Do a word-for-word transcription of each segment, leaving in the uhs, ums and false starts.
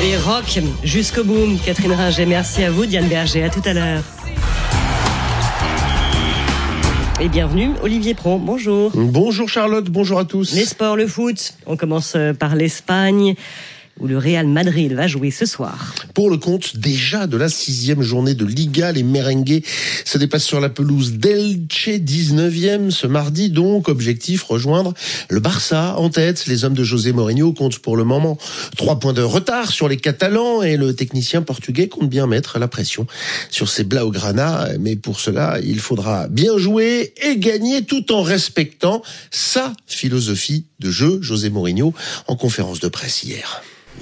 Et rock jusqu'au bout. Catherine Ringer, merci à vous. Diane Berger, à tout à l'heure. Et bienvenue, Olivier Pron, bonjour. Bonjour Charlotte, bonjour à tous. Les sports, le foot, on commence par l'Espagne, où le Real Madrid va jouer ce soir. Pour le compte déjà de la sixième journée de Liga, les merengues se déplacent sur la pelouse d'Elche, dix-neuvième ce mardi donc. Objectif, rejoindre le Barça en tête. Les hommes de José Mourinho comptent pour le moment trois points de retard sur les Catalans et le technicien portugais compte bien mettre la pression sur ces Blaugrana. Mais pour cela, il faudra bien jouer et gagner tout en respectant sa philosophie de jeu. José Mourinho en conférence de presse hier.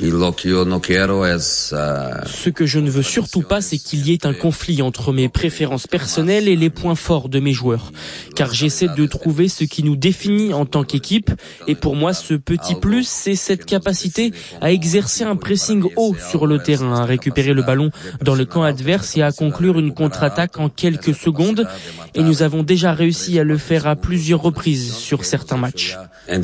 Ce que je ne veux surtout pas, c'est qu'il y ait un conflit entre mes préférences personnelles et les points forts de mes joueurs. Car j'essaie de trouver ce qui nous définit en tant qu'équipe. Et pour moi, ce petit plus, c'est cette capacité à exercer un pressing haut sur le terrain, à récupérer le ballon dans le camp adverse et à conclure une contre-attaque en quelques secondes. Et nous avons déjà réussi à le faire à plusieurs reprises sur certains matchs.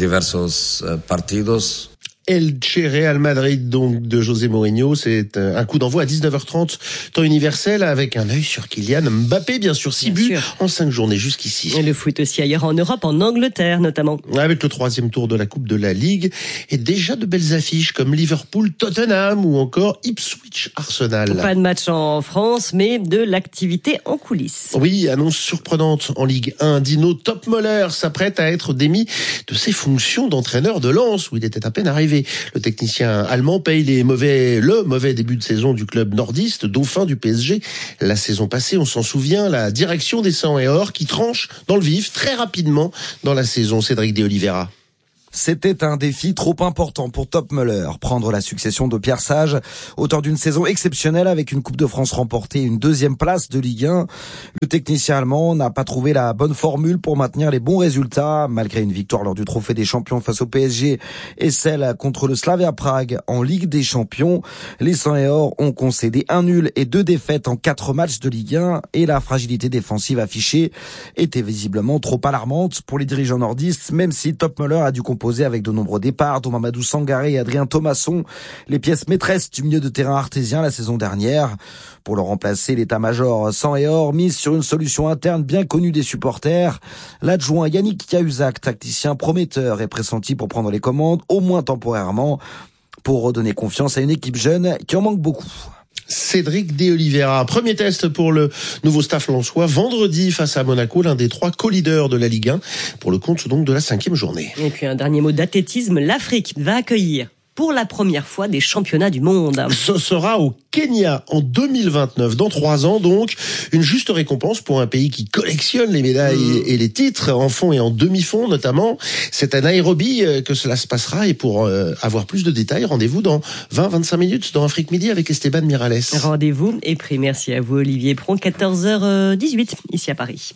Elche Real Madrid donc de José Mourinho, c'est un coup d'envoi à dix-neuf heures trente temps universel avec un œil sur Kylian Mbappé, bien sûr, six buts en cinq journées jusqu'ici. Et le foot aussi ailleurs en Europe, en Angleterre notamment. Avec le troisième tour de la Coupe de la Ligue et déjà de belles affiches comme Liverpool-Tottenham ou encore Ipswich-Arsenal. Pas de match en France, mais de l'activité en coulisses. Oui, annonce surprenante en Ligue un. Dino Topmöller s'apprête à être démis de ses fonctions d'entraîneur de Lens où il était à peine arrivé. Le technicien allemand paye les mauvais, le mauvais début de saison du club nordiste, dauphin du P S G. La saison passée, on s'en souvient, la direction des Sang et Or qui tranche dans le vif très rapidement dans la saison. Cédric de Oliveira. C'était un défi trop important pour Topmöller, prendre la succession de Pierre Sage, auteur d'une saison exceptionnelle avec une Coupe de France remportée et une deuxième place de Ligue un. Le technicien allemand n'a pas trouvé la bonne formule pour maintenir les bons résultats, malgré une victoire lors du Trophée des Champions face au P S G et celle contre le Slavia Prague en Ligue des Champions. Les Sang et Or ont concédé un nul et deux défaites en quatre matchs de Ligue un et la fragilité défensive affichée était visiblement trop alarmante pour les dirigeants nordistes, même si Topmöller a dû composer avec de nombreux départs, dont Mamadou Sangaré et Adrien Thomasson, les pièces maîtresses du milieu de terrain artésien la saison dernière. Pour le remplacer, l'état-major Sang et Or mise sur une solution interne bien connue des supporters. L'adjoint Yannick Cahuzac, tacticien prometteur, est pressenti pour prendre les commandes, au moins temporairement, pour redonner confiance à une équipe jeune qui en manque beaucoup. Cédric de Oliveira. Premier test pour le nouveau staff lensois vendredi face à Monaco, l'un des trois co-leaders de la Ligue un, pour le compte donc de la cinquième journée. Et puis un dernier mot d'athlétisme, l'Afrique va accueillir pour la première fois des championnats du monde. Ce sera au Kenya en deux mille vingt-neuf, dans trois ans donc. Une juste récompense pour un pays qui collectionne les médailles mmh. et les titres en fond et en demi-fond notamment. C'est à Nairobi que cela se passera et pour euh, avoir plus de détails, rendez-vous dans vingt à vingt-cinq minutes dans Afrique Midi avec Esteban Miralles. Rendez-vous et pris. Merci à vous Olivier Pron, quatorze heures dix-huit ici à Paris.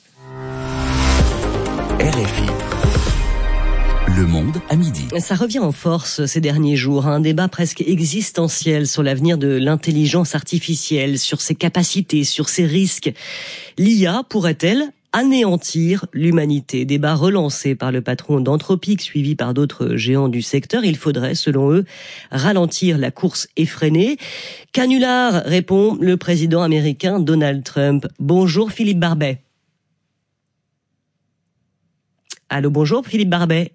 R F I. Le Monde à midi. Ça revient en force ces derniers jours, un débat presque existentiel sur l'avenir de l'intelligence artificielle, sur ses capacités, sur ses risques. L'I A pourrait-elle anéantir l'humanité? Débat relancé par le patron d'Anthropic, suivi par d'autres géants du secteur. Il faudrait, selon eux, ralentir la course effrénée. Canular, répond le président américain Donald Trump. Bonjour Philippe Barbet. Allô, bonjour Philippe Barbet.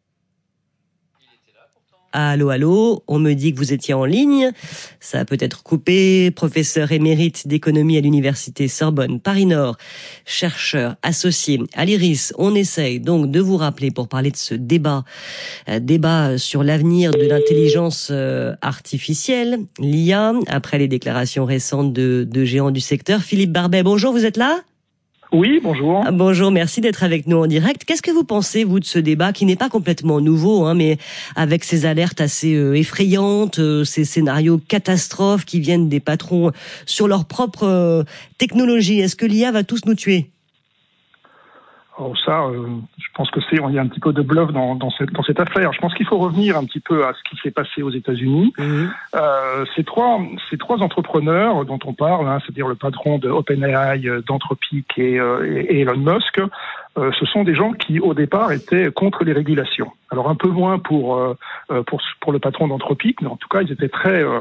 Allô, allô, on me dit que vous étiez en ligne. Ça a peut-être coupé. Professeur émérite d'économie à l'université Sorbonne Paris-Nord, chercheur associé à l'IRIS. On essaye donc de vous rappeler pour parler de ce débat, euh, débat sur l'avenir de l'intelligence euh, artificielle, l'I A, après les déclarations récentes de, de géants du secteur. Philippe Barbet, bonjour, vous êtes là ? Oui, bonjour. Bonjour, merci d'être avec nous en direct. Qu'est-ce que vous pensez, vous, de ce débat qui n'est pas complètement nouveau, hein, mais avec ces alertes assez euh, effrayantes, euh, ces scénarios catastrophes qui viennent des patrons sur leur propre euh, technologie? Est-ce que l'I A va tous nous tuer? Alors ça, euh, je pense que c'est, il y a un petit peu de bluff dans, dans, cette, dans cette affaire. Je pense qu'il faut revenir un petit peu à ce qui s'est passé aux États-Unis. Mmh. Euh, ces trois, ces trois entrepreneurs dont on parle, hein, c'est-à-dire le patron de OpenAI, d'Anthropic et, euh, et Elon Musk, euh, ce sont des gens qui, au départ, étaient contre les régulations. Alors un peu moins pour euh, pour pour le patron d'Anthropic, mais en tout cas, ils étaient très euh, très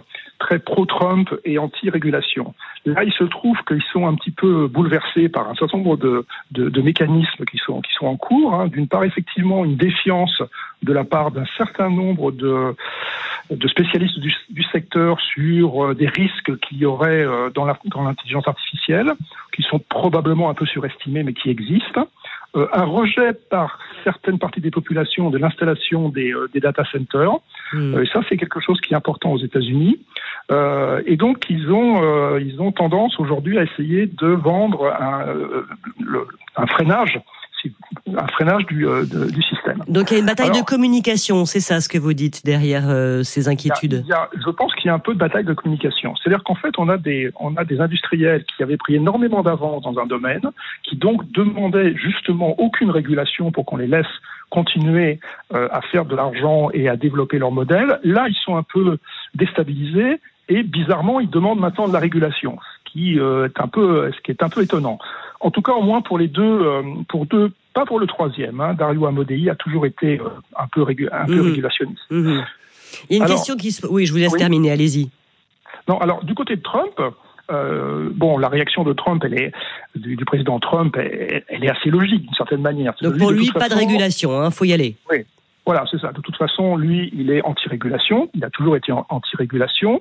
très pro-Trump et anti-régulation. Là, il se trouve qu'ils sont un petit peu bouleversés par un certain nombre de, de, de mécanismes qui sont, qui sont en cours. Hein. D'une part, effectivement, une défiance de la part d'un certain nombre de, de spécialistes du, du secteur sur des risques qu'il y aurait dans, la, dans l'intelligence artificielle, qui sont probablement un peu surestimés, mais qui existent. Euh, un rejet par certaines parties des populations de l'installation des, euh, des data centers. Mmh. Euh, et ça, c'est quelque chose qui est important aux États-Unis. Euh, et donc, ils ont, euh, ils ont tendance aujourd'hui à essayer de vendre un, euh, le, un freinage, un freinage du, euh, de, du système. Donc, il y a une bataille Alors, de communication, c'est ça ce que vous dites derrière euh, ces inquiétudes. Il y a, il y a, je pense qu'il y a un peu de bataille de communication. C'est-à-dire qu'en fait, on a des, on a des industriels qui avaient pris énormément d'avance dans un domaine, qui donc demandaient justement aucune régulation pour qu'on les laisse continuer euh, à faire de l'argent et à développer leur modèle. Là, ils sont un peu déstabilisés et bizarrement, ils demandent maintenant de la régulation, ce qui euh, est un peu, ce qui est un peu étonnant. En tout cas, au moins pour les deux, euh, pour deux, pas pour le troisième. Hein, Dario Amodei a toujours été euh, un peu, régu- un peu mmh. régulationniste. Mmh. Il y a une alors, question qui se... Oui, je vous laisse oui. terminer, allez-y. Non, alors, du côté de Trump, euh, bon, la réaction de Trump, elle est, du, du président Trump, elle, elle est assez logique, d'une certaine manière. Donc lui, pour lui, pas façon, de régulation, hein, faut y aller. Oui, voilà, c'est ça. De toute façon, lui, il est anti-régulation. Il a toujours été anti-régulation.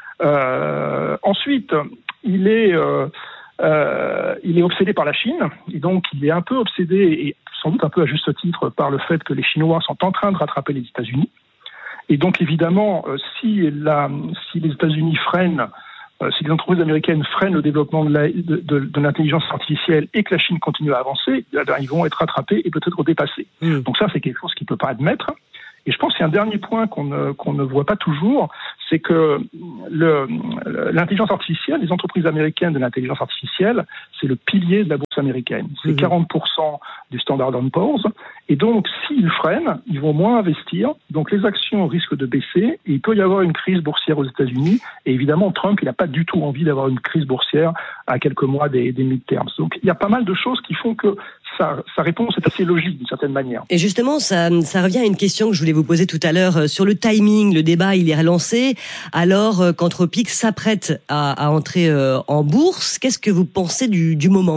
Euh, ensuite, il est... Euh, Euh, il est obsédé par la Chine, et donc il est un peu obsédé, et sans doute un peu à juste titre, par le fait que les Chinois sont en train de rattraper les États-Unis. Et donc évidemment, euh, si, la, si les États-Unis freinent, euh, si les entreprises américaines freinent le développement de, la, de, de, de l'intelligence artificielle et que la Chine continue à avancer, eh bien, ils vont être rattrapés et peut-être dépassés. Mmh. Donc ça, c'est quelque chose qu'il ne peut pas admettre. Et je pense qu'il y a un dernier point qu'on ne, qu'on ne voit pas toujours, c'est que le, l'intelligence artificielle, les entreprises américaines de l'intelligence artificielle, c'est le pilier de la bourse américaine. C'est mmh. quarante pour cent du Standard and Poor's. Et donc, s'ils freinent, ils vont moins investir. Donc, les actions risquent de baisser. Et il peut y avoir une crise boursière aux États-Unis. Et évidemment, Trump, il n'a pas du tout envie d'avoir une crise boursière à quelques mois des, des midterms. Donc, il y a pas mal de choses qui font que sa, sa réponse est assez logique d'une certaine manière. Et justement, ça, ça revient à une question que je voulais vous poser tout à l'heure sur le timing. Le débat, il est relancé alors qu'Anthropic s'apprête à, à entrer en bourse. Qu'est-ce que vous pensez du, du moment ?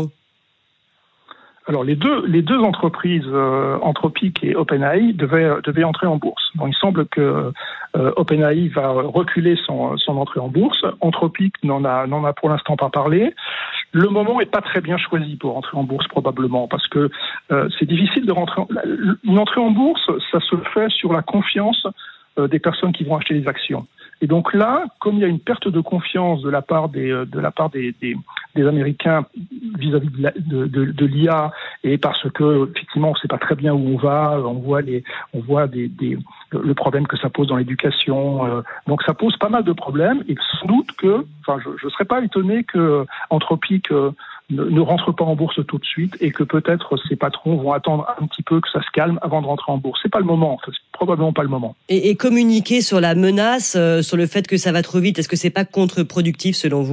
Alors les deux les deux entreprises euh, Anthropic et OpenAI devaient devaient entrer en bourse. Bon, il semble que euh, OpenAI va reculer son son entrée en bourse. Anthropic n'en a n'en a pour l'instant pas parlé. Le moment est pas très bien choisi pour entrer en bourse probablement parce que euh, c'est difficile de rentrer en, une entrée en bourse, ça se fait sur la confiance euh, des personnes qui vont acheter les actions. Et donc là, comme il y a une perte de confiance de la part des de la part des des, des Américains vis-à-vis de, la, de, de, de l'I A, et parce que effectivement on ne sait pas très bien où on va, on voit les on voit des, des le problème que ça pose dans l'éducation, euh, donc ça pose pas mal de problèmes. Et sans doute que, enfin, je ne serais pas étonné que Anthropic euh, ne, ne rentre pas en bourse tout de suite et que peut-être ces patrons vont attendre un petit peu que ça se calme avant de rentrer en bourse. C'est pas le moment, en fait. C'est probablement pas le moment. Et, et communiquer sur la menace, euh, sur le fait que ça va trop vite, est-ce que c'est pas contre-productif selon vous ?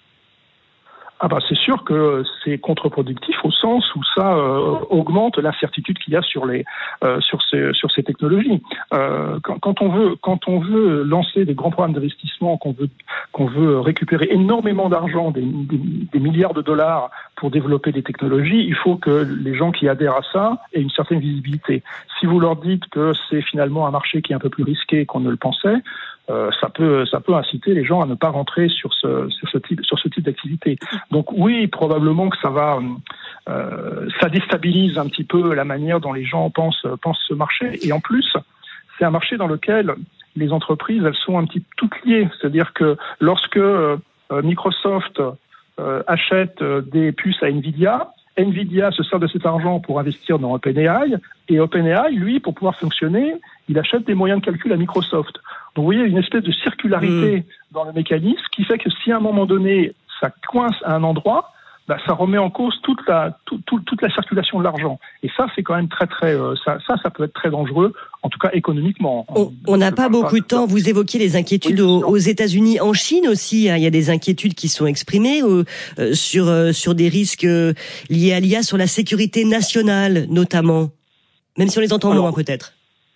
Ah bah c'est sûr que c'est contre-productif au sens où ça euh, augmente l'incertitude qu'il y a sur les euh, sur ces sur ces technologies. Euh, quand, quand on veut quand on veut lancer des grands programmes d'investissement, qu'on veut qu'on veut récupérer énormément d'argent, des, des, des milliards de dollars pour développer des technologies, il faut que les gens qui adhèrent à ça aient une certaine visibilité. Si vous leur dites que c'est finalement un marché qui est un peu plus risqué qu'on ne le pensait, Euh, ça peut ça peut inciter les gens à ne pas rentrer sur ce sur ce type sur ce type d'activité. Donc oui, probablement que ça va euh, ça déstabilise un petit peu la manière dont les gens pensent pensent ce marché. Et en plus, c'est un marché dans lequel les entreprises elles sont un petit toutes liées. C'est-à-dire que lorsque euh, Microsoft euh, achète des puces à Nvidia, Nvidia se sert de cet argent pour investir dans OpenAI, et OpenAI, lui, pour pouvoir fonctionner, il achète des moyens de calcul à Microsoft. Donc vous voyez une espèce de circularité mmh. dans le mécanisme qui fait que si à un moment donné ça coince à un endroit, bah, ça remet en cause toute la tout, tout, toute la circulation de l'argent. Et ça c'est quand même très très euh, ça ça ça peut être très dangereux, en tout cas économiquement. On n'a pas beaucoup pas. de temps. Vous évoquiez les inquiétudes oui, aux, aux États-Unis, en Chine aussi. Hein, il y a des inquiétudes qui sont exprimées euh, sur euh, sur des risques euh, liés à l'I A, sur la sécurité nationale notamment, même si on les entend Alors, moins peut-être.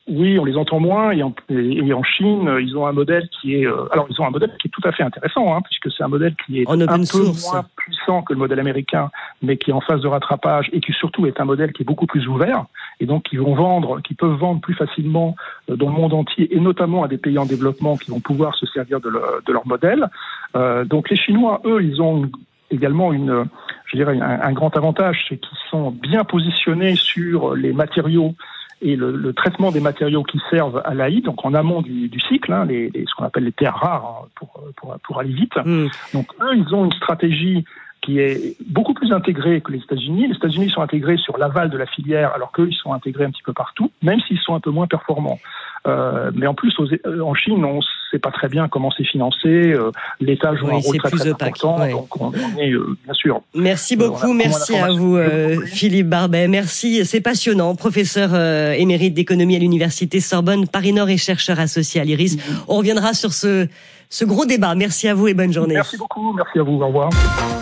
Oui, on les entend moins et en, et en Chine, ils ont un modèle qui est euh, alors ils ont un modèle qui est tout à fait intéressant, hein, puisque c'est un modèle qui est en un peu source. moins puissant que le modèle américain, mais qui est en phase de rattrapage et qui surtout est un modèle qui est beaucoup plus ouvert et donc qui vont vendre, qui peuvent vendre plus facilement euh, dans le monde entier et notamment à des pays en développement qui vont pouvoir se servir de, le, de leur modèle. Euh, donc les Chinois, eux, ils ont également une, je dirais, un, un grand avantage, c'est qu'ils sont bien positionnés sur les matériaux et le, le traitement des matériaux qui servent à l'A I, donc en amont du, du cycle, hein, les, les, ce qu'on appelle les terres rares, hein, pour, pour, pour aller vite. Mmh. Donc eux, ils ont une stratégie qui est beaucoup plus intégrée que les États-Unis. Les États-Unis sont intégrés sur l'aval de la filière, alors qu'eux, ils sont intégrés un petit peu partout, même s'ils sont un peu moins performants. Euh, mais en plus, aux, en Chine, on ne sait pas très bien comment c'est financé. Euh, L'État joue oui, un rôle très, très important. Ouais. Donc, on, on est euh, bien sûr. Merci beaucoup. Euh, merci à vous, euh, Philippe Barbet. Merci. C'est passionnant. Professeur euh, émérite d'économie à l'Université Sorbonne, Paris-Nord et chercheur associé à l'I R I S. Mmh. On reviendra sur ce, ce gros débat. Merci à vous et bonne journée. Merci beaucoup. Merci à vous. Au revoir.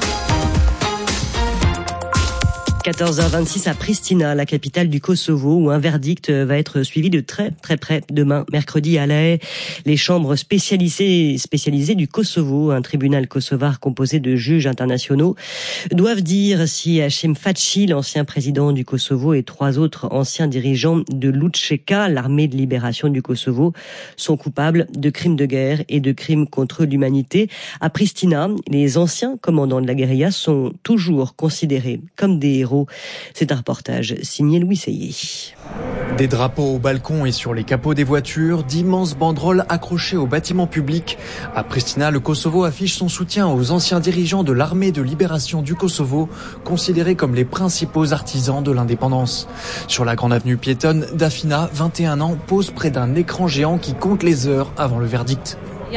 quatorze heures vingt-six à Pristina, la capitale du Kosovo, où un verdict va être suivi de très très près demain, mercredi à La Haye. Les chambres spécialisées, spécialisées du Kosovo, un tribunal kosovar composé de juges internationaux, doivent dire si Hashim Thaçi, l'ancien président du Kosovo, et trois autres anciens dirigeants de l'U C K, l'armée de libération du Kosovo, sont coupables de crimes de guerre et de crimes contre l'humanité. À Pristina, les anciens commandants de la guérilla sont toujours considérés comme des héros. C'est un reportage signé Louis Seyé. Des drapeaux au balcon et sur les capots des voitures, d'immenses banderoles accrochées aux bâtiments publics. À Pristina, le Kosovo affiche son soutien aux anciens dirigeants de l'armée de libération du Kosovo, considérés comme les principaux artisans de l'indépendance. Sur la grande avenue piétonne, Dafina, vingt et un ans, pose près d'un écran géant qui compte les heures avant le verdict.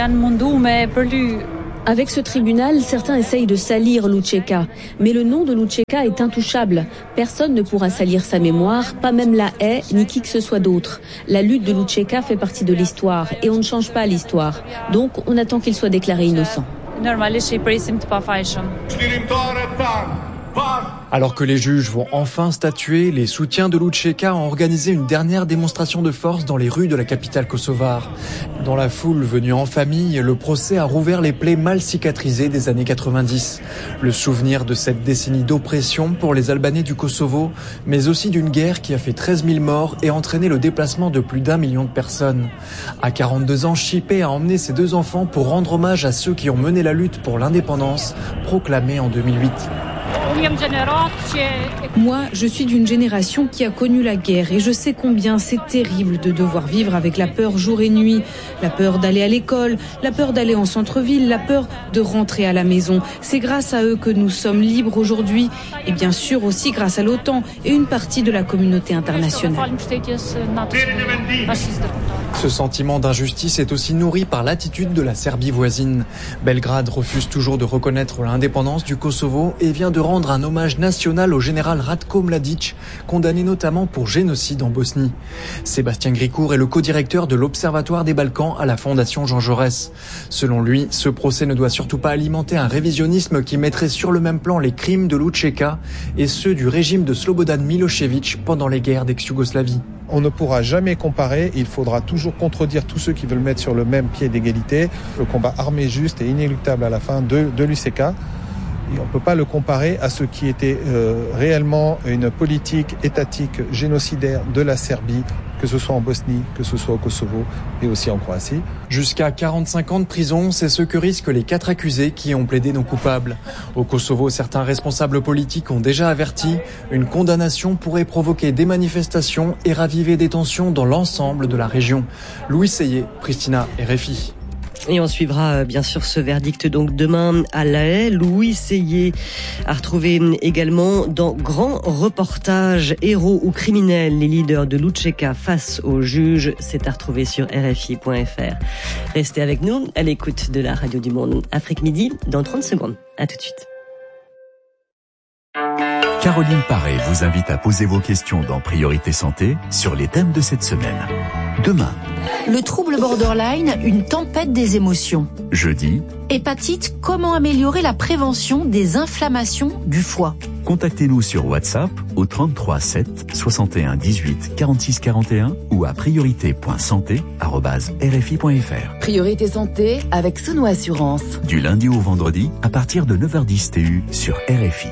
Avec ce tribunal, certains essayent de salir l'U C K. Mais le nom de l'U C K est intouchable. Personne ne pourra salir sa mémoire, pas même la Haye, ni qui que ce soit d'autre. La lutte de l'U C K fait partie de l'histoire, et on ne change pas l'histoire. Donc, on attend qu'il soit déclaré innocent. Alors que les juges vont enfin statuer, les soutiens de l'U C K ont organisé une dernière démonstration de force dans les rues de la capitale kosovare. Dans la foule venue en famille, le procès a rouvert les plaies mal cicatrisées des années quatre-vingt-dix. Le souvenir de cette décennie d'oppression pour les Albanais du Kosovo, mais aussi d'une guerre qui a fait treize mille morts et entraîné le déplacement de plus d'un million de personnes. À quarante-deux ans, Shqipe a emmené ses deux enfants pour rendre hommage à ceux qui ont mené la lutte pour l'indépendance, proclamée en deux mille huit. Moi, je suis d'une génération qui a connu la guerre et je sais combien c'est terrible de devoir vivre avec la peur jour et nuit, la peur d'aller à l'école, la peur d'aller en centre-ville, la peur de rentrer à la maison. C'est grâce à eux que nous sommes libres aujourd'hui et bien sûr aussi grâce à l'OTAN et une partie de la communauté internationale. Ce sentiment d'injustice est aussi nourri par l'attitude de la Serbie voisine. Belgrade refuse toujours de reconnaître l'indépendance du Kosovo et vient de rendre un hommage national au général Ratko Mladic, condamné notamment pour génocide en Bosnie. Sébastien Gricourt est le co-directeur de l'Observatoire des Balkans à la Fondation Jean Jaurès. Selon lui, ce procès ne doit surtout pas alimenter un révisionnisme qui mettrait sur le même plan les crimes de l'U C K et ceux du régime de Slobodan Milošević pendant les guerres d'ex-Yougoslavie. On ne pourra jamais comparer, il faudra toujours contredire tous ceux qui veulent mettre sur le même pied d'égalité le combat armé juste et inéluctable à la fin de, de l'U C K. Et on ne peut pas le comparer à ce qui était euh, réellement une politique étatique génocidaire de la Serbie, que ce soit en Bosnie, que ce soit au Kosovo et aussi en Croatie. Jusqu'à quarante-cinq ans de prison, c'est ce que risquent les quatre accusés qui ont plaidé non coupables. Au Kosovo, certains responsables politiques ont déjà averti, une condamnation pourrait provoquer des manifestations et raviver des tensions dans l'ensemble de la région. Louis Seyé, Pristina, R F I. Et on suivra bien sûr ce verdict donc demain à La Haye. Louis Seyé a retrouvé également dans Grand Reportage héros ou criminels, les leaders de l'U C K face aux juges. C'est à retrouver sur R F I point F R. Restez avec nous à l'écoute de la Radio du Monde. Afrique Midi dans trente secondes. À tout de suite. Caroline Paré vous invite à poser vos questions dans Priorité Santé sur les thèmes de cette semaine. Demain. Le trouble borderline, une tempête des émotions. Jeudi. Hépatite, comment améliorer la prévention des inflammations du foie. Contactez-nous sur WhatsApp au trente-trois sept soixante et un dix-huit quarante-six quarante et un ou à priorité point santé arobase r f i point f r. Priorité santé avec Sono Assurance. Du lundi au vendredi à partir de neuf heures dix T U sur R F I.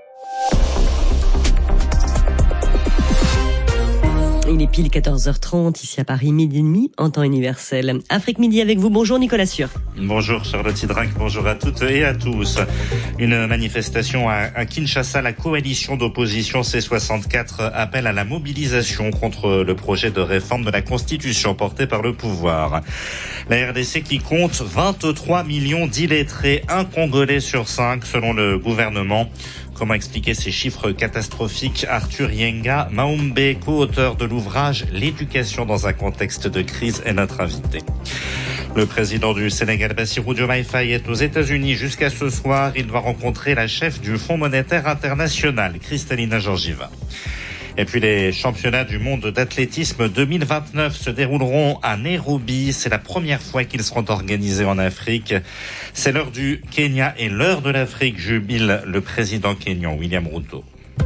Il est pile quatorze heures trente, ici à Paris, midi et demi, en temps universel. Afrique Midi avec vous. Bonjour Nicolas Sûr. Bonjour Charlotte Hydrac, bonjour à toutes et à tous. Une manifestation à, à Kinshasa, la coalition d'opposition C soixante-quatre appelle à la mobilisation contre le projet de réforme de la Constitution porté par le pouvoir. La R D C qui compte vingt-trois millions d'illettrés, un Congolais sur cinq selon le gouvernement. Comment expliquer ces chiffres catastrophiques? Arthur Yenga Maumbe, co-auteur de l'ouvrage « L'éducation dans un contexte de crise » est notre invité. Le président du Sénégal, Bassirou Diomaye Faye, est aux États-Unis jusqu'à ce soir. Il doit rencontrer la chef du Fonds monétaire international, Kristalina Georgieva. Et puis les championnats du monde d'athlétisme deux mille vingt-neuf se dérouleront à Nairobi. C'est la première fois qu'ils seront organisés en Afrique. C'est l'heure du Kenya et l'heure de l'Afrique, jubile le président kényan William Ruto.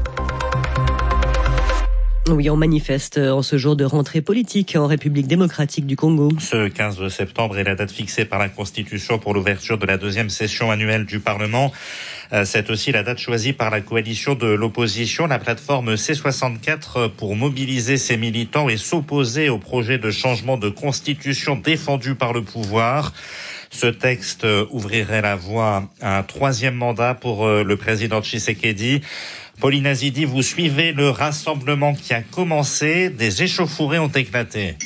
Oui, on manifeste en ce jour de rentrée politique en République démocratique du Congo. Ce quinze septembre est la date fixée par la Constitution pour l'ouverture de la deuxième session annuelle du Parlement. C'est aussi la date choisie par la coalition de l'opposition, la plateforme C soixante-quatre, pour mobiliser ses militants et s'opposer au projet de changement de constitution défendu par le pouvoir. Ce texte ouvrirait la voie à un troisième mandat pour le président Tshisekedi. Pauline Azidi, vous suivez le rassemblement qui a commencé. Des échauffourées ont éclaté.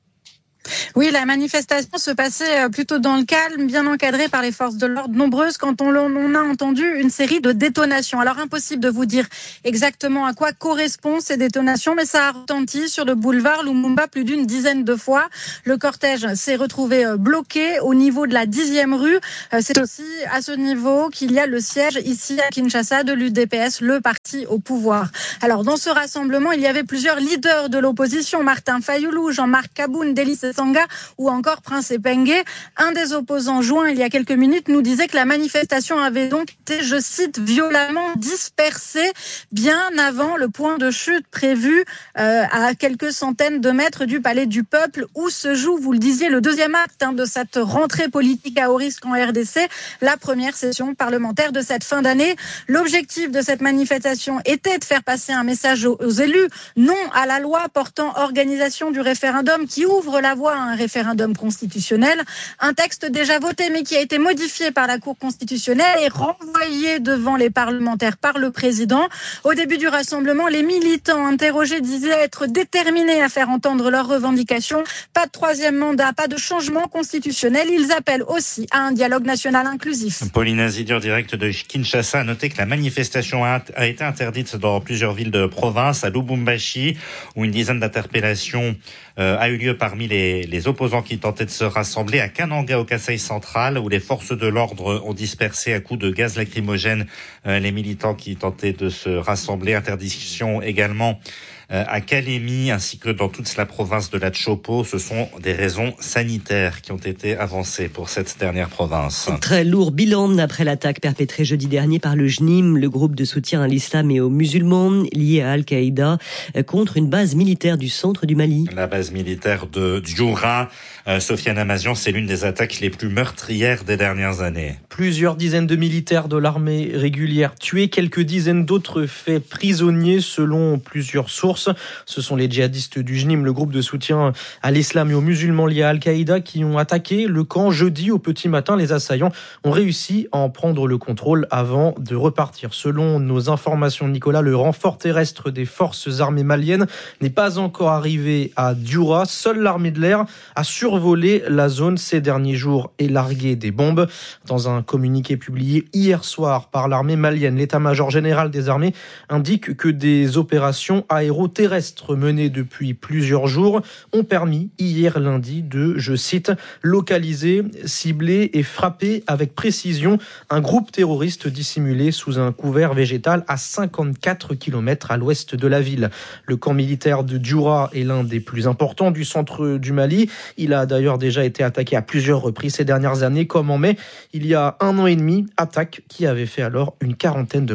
Oui, la manifestation se passait plutôt dans le calme, bien encadrée par les forces de l'ordre nombreuses quand on, on a entendu une série de détonations. Alors impossible de vous dire exactement à quoi correspondent ces détonations, mais ça a retenti sur le boulevard Lumumba plus d'une dizaine de fois. Le cortège s'est retrouvé bloqué au niveau de la dixième rue. C'est aussi à ce niveau qu'il y a le siège ici à Kinshasa de l'U D P S, le parti au pouvoir. Alors dans ce rassemblement, il y avait plusieurs leaders de l'opposition, Martin Fayoulou, Jean-Marc Kaboun, Délice Sanga ou encore Prince Epenge. Un des opposants joints il y a quelques minutes nous disait que la manifestation avait donc été, je cite, violemment dispersée bien avant le point de chute prévu euh, à quelques centaines de mètres du Palais du Peuple où se joue, vous le disiez, le deuxième acte hein, de cette rentrée politique à haut risque en R D C, la première session parlementaire de cette fin d'année. L'objectif de cette manifestation était de faire passer un message aux, aux élus, non à la loi portant organisation du référendum qui ouvre la voie à un référendum constitutionnel, un texte déjà voté mais qui a été modifié par la Cour constitutionnelle et renvoyé devant les parlementaires par le président. Au début du rassemblement, les militants interrogés disaient être déterminés à faire entendre leurs revendications. Pas de troisième mandat, pas de changement constitutionnel. Ils appellent aussi à un dialogue national inclusif. Pauline Azidi, en direct de Kinshasa, a noté que la manifestation a, a été interdite dans plusieurs villes de province, à Lubumbashi, où une dizaine d'interpellations euh, a eu lieu parmi les, les opposants qui tentaient de se rassembler, à Kananga au Kasaï central, où les forces de l'ordre ont dispersé à coups de gaz lacrymogène euh, les militants qui tentaient de se rassembler. Interdiction également euh, à Kalemi, ainsi que dans toute la province de la Tshopo. Ce sont des raisons sanitaires qui ont été avancées pour cette dernière province. Très lourd bilan après l'attaque perpétrée jeudi dernier par le J N I M, le groupe de soutien à l'islam et aux musulmans lié à Al-Qaïda, contre une base militaire du centre du Mali. La base militaire de Djoura, euh, Sofiane Amazian, c'est l'une des attaques les plus meurtrières des dernières années. Plusieurs dizaines de militaires de l'armée régulière tués, quelques dizaines d'autres faits prisonniers selon plusieurs sources. Ce sont les djihadistes du J N I M, le groupe de soutien à l'islam et aux musulmans liés à Al-Qaïda, qui ont attaqué le camp jeudi au petit matin. Les assaillants ont réussi à en prendre le contrôle avant de repartir. Selon nos informations, Nicolas, le renfort terrestre des forces armées maliennes n'est pas encore arrivé à Djoura. Seule l'armée de l'air a survolé la zone ces derniers jours et largué des bombes. Dans un communiqué publié hier soir par l'armée malienne, l'état-major général des armées indique que des opérations aéroterrestres menées depuis plusieurs jours ont permis hier lundi de, je cite, localiser, cibler et frapper avec précision un groupe terroriste dissimulé sous un couvert végétal à cinquante-quatre kilomètres à l'ouest de la ville. Le camp militaire de Djoura est l'un des plus importants du centre du Mali. Il a d'ailleurs déjà été attaqué à plusieurs reprises ces dernières années, comme en mai, il y a un an et demi, attaque qui avait fait alors une quarantaine de morts.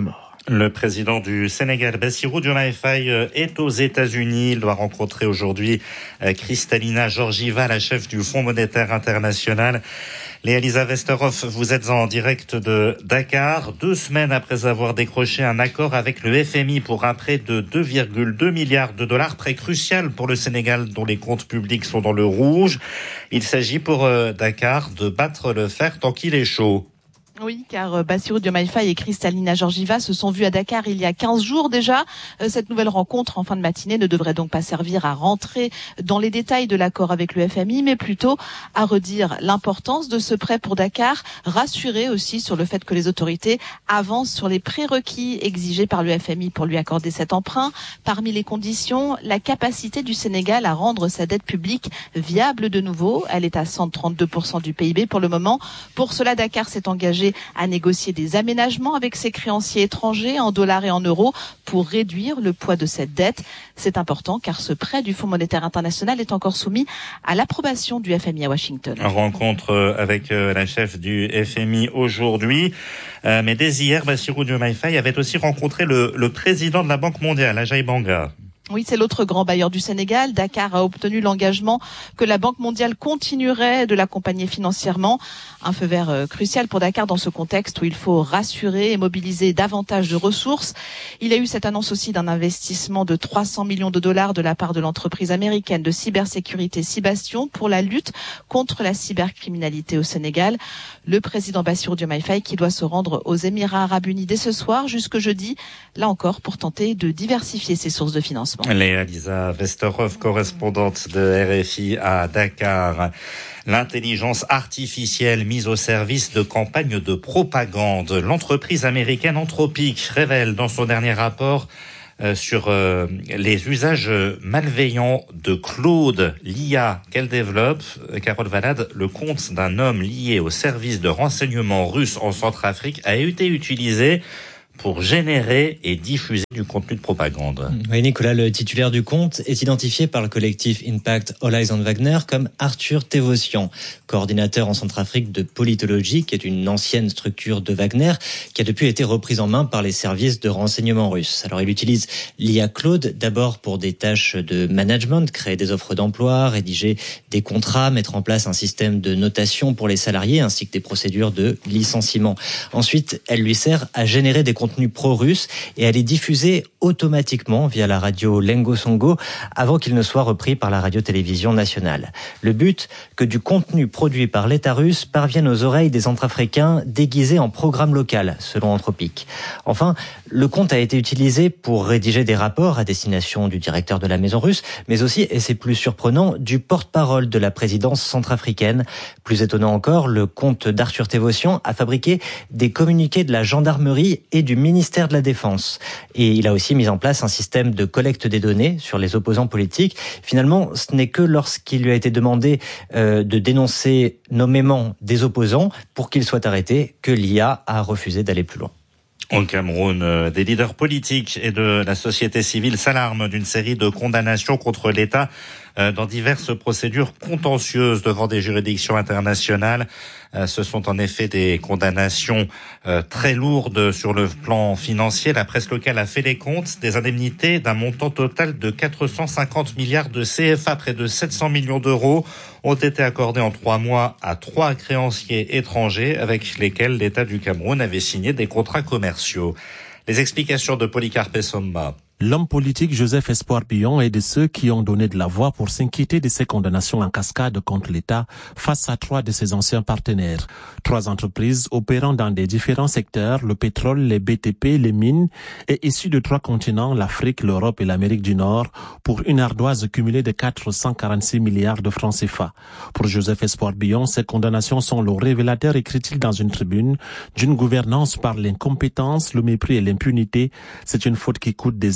Le président du Sénégal, Bassirou Diomaye Faye, est aux États-Unis. Il doit rencontrer aujourd'hui Kristalina Georgieva, la chef du Fonds monétaire international. Léa-Lisa Vesterhoff, vous êtes en direct de Dakar, deux semaines après avoir décroché un accord avec le F M I pour un prêt de deux virgule deux milliards de dollars, prêt crucial pour le Sénégal dont les comptes publics sont dans le rouge. Il s'agit pour Dakar de battre le fer tant qu'il est chaud. Oui, car Bassirou Diomaye Faye et Kristalina Georgieva se sont vus à Dakar il y a quinze jours déjà. Cette nouvelle rencontre en fin de matinée ne devrait donc pas servir à rentrer dans les détails de l'accord avec le F M I, mais plutôt à redire l'importance de ce prêt pour Dakar, rassurer aussi sur le fait que les autorités avancent sur les prérequis exigés par le F M I pour lui accorder cet emprunt. Parmi les conditions, la capacité du Sénégal à rendre sa dette publique viable de nouveau. Elle est à cent trente-deux pour cent du P I B pour le moment. Pour cela, Dakar s'est engagé à négocier des aménagements avec ses créanciers étrangers en dollars et en euros pour réduire le poids de cette dette. C'est important car ce prêt du Fonds monétaire international est encore soumis à l'approbation du F M I à Washington. Rencontre avec la chef du F M I aujourd'hui. Euh, mais dès hier, Bassirou Diomaye Faye avait aussi rencontré le, le président de la Banque mondiale, Ajay Banga. Oui, c'est l'autre grand bailleur du Sénégal. Dakar a obtenu l'engagement que la Banque mondiale continuerait de l'accompagner financièrement. Un feu vert euh, crucial pour Dakar dans ce contexte où il faut rassurer et mobiliser davantage de ressources. Il y a eu cette annonce aussi d'un investissement de trois cents millions de dollars de la part de l'entreprise américaine de cybersécurité Cybastion pour la lutte contre la cybercriminalité au Sénégal. Le président Bassirou Diomaye Faye qui doit se rendre aux Émirats arabes unis dès ce soir jusque jeudi, là encore pour tenter de diversifier ses sources de financement. Léa-Lisa Vesterhoff, correspondante de R F I à Dakar. L'intelligence artificielle mise au service de campagnes de propagande. L'entreprise américaine Anthropic révèle dans son dernier rapport euh, sur euh, les usages malveillants de Claude, l'I A qu'elle développe. Carole Valade, le compte d'un homme lié au service de renseignement russe en Centrafrique a été utilisé pour générer et diffuser du contenu de propagande. Oui, Nicolas, le titulaire du compte est identifié par le collectif Impact All Eyes on Wagner comme Arthur Tevosian, coordinateur en Centrafrique de politologie, qui est une ancienne structure de Wagner, qui a depuis été reprise en main par les services de renseignement russes. Alors, il utilise l'I A Claude d'abord pour des tâches de management, créer des offres d'emploi, rédiger des contrats, mettre en place un système de notation pour les salariés, ainsi que des procédures de licenciement. Ensuite, elle lui sert à générer des contenus pro-russes et à les diffuser automatiquement via la radio Lengo Songo avant qu'ils ne soient repris par la radio-télévision nationale. Le but, que du contenu produit par l'État russe parvienne aux oreilles des Centrafricains déguisés en programme local, selon Anthropic. Enfin, le compte a été utilisé pour rédiger des rapports à destination du directeur de la maison russe, mais aussi, et c'est plus surprenant, du porte-parole de la présidence centrafricaine. Plus étonnant encore, le compte d'Arthur Tevosian a fabriqué des communiqués de la gendarmerie et du ministère de la Défense. Et il a aussi mis en place un système de collecte des données sur les opposants politiques. Finalement, ce n'est que lorsqu'il lui a été demandé euh, de dénoncer nommément des opposants pour qu'ils soient arrêtés que l'I A a refusé d'aller plus loin. Au Cameroun, des leaders politiques et de la société civile s'alarment d'une série de condamnations contre l'État dans diverses procédures contentieuses devant des juridictions internationales. Ce sont en effet des condamnations très lourdes sur le plan financier. La presse locale a fait les comptes. Des indemnités d'un montant total de quatre cent cinquante milliards de C F A, près de sept cents millions d'euros, ont été accordés en trois mois à trois créanciers étrangers avec lesquels l'État du Cameroun avait signé des contrats commerciaux. Les explications de Polycarpe Somma. L'homme politique Joseph Espoir Billon est de ceux qui ont donné de la voix pour s'inquiéter de ces condamnations en cascade contre l'État face à trois de ses anciens partenaires. Trois entreprises opérant dans des différents secteurs, le pétrole, les B T P, les mines, et issues de trois continents, l'Afrique, l'Europe et l'Amérique du Nord, pour une ardoise cumulée de quatre cent quarante-six milliards de francs C F A. Pour Joseph Espoir Billon, ces condamnations sont le révélateur, écrit-il dans une tribune, d'une gouvernance par l'incompétence, le mépris et l'impunité. C'est une faute qui coûte des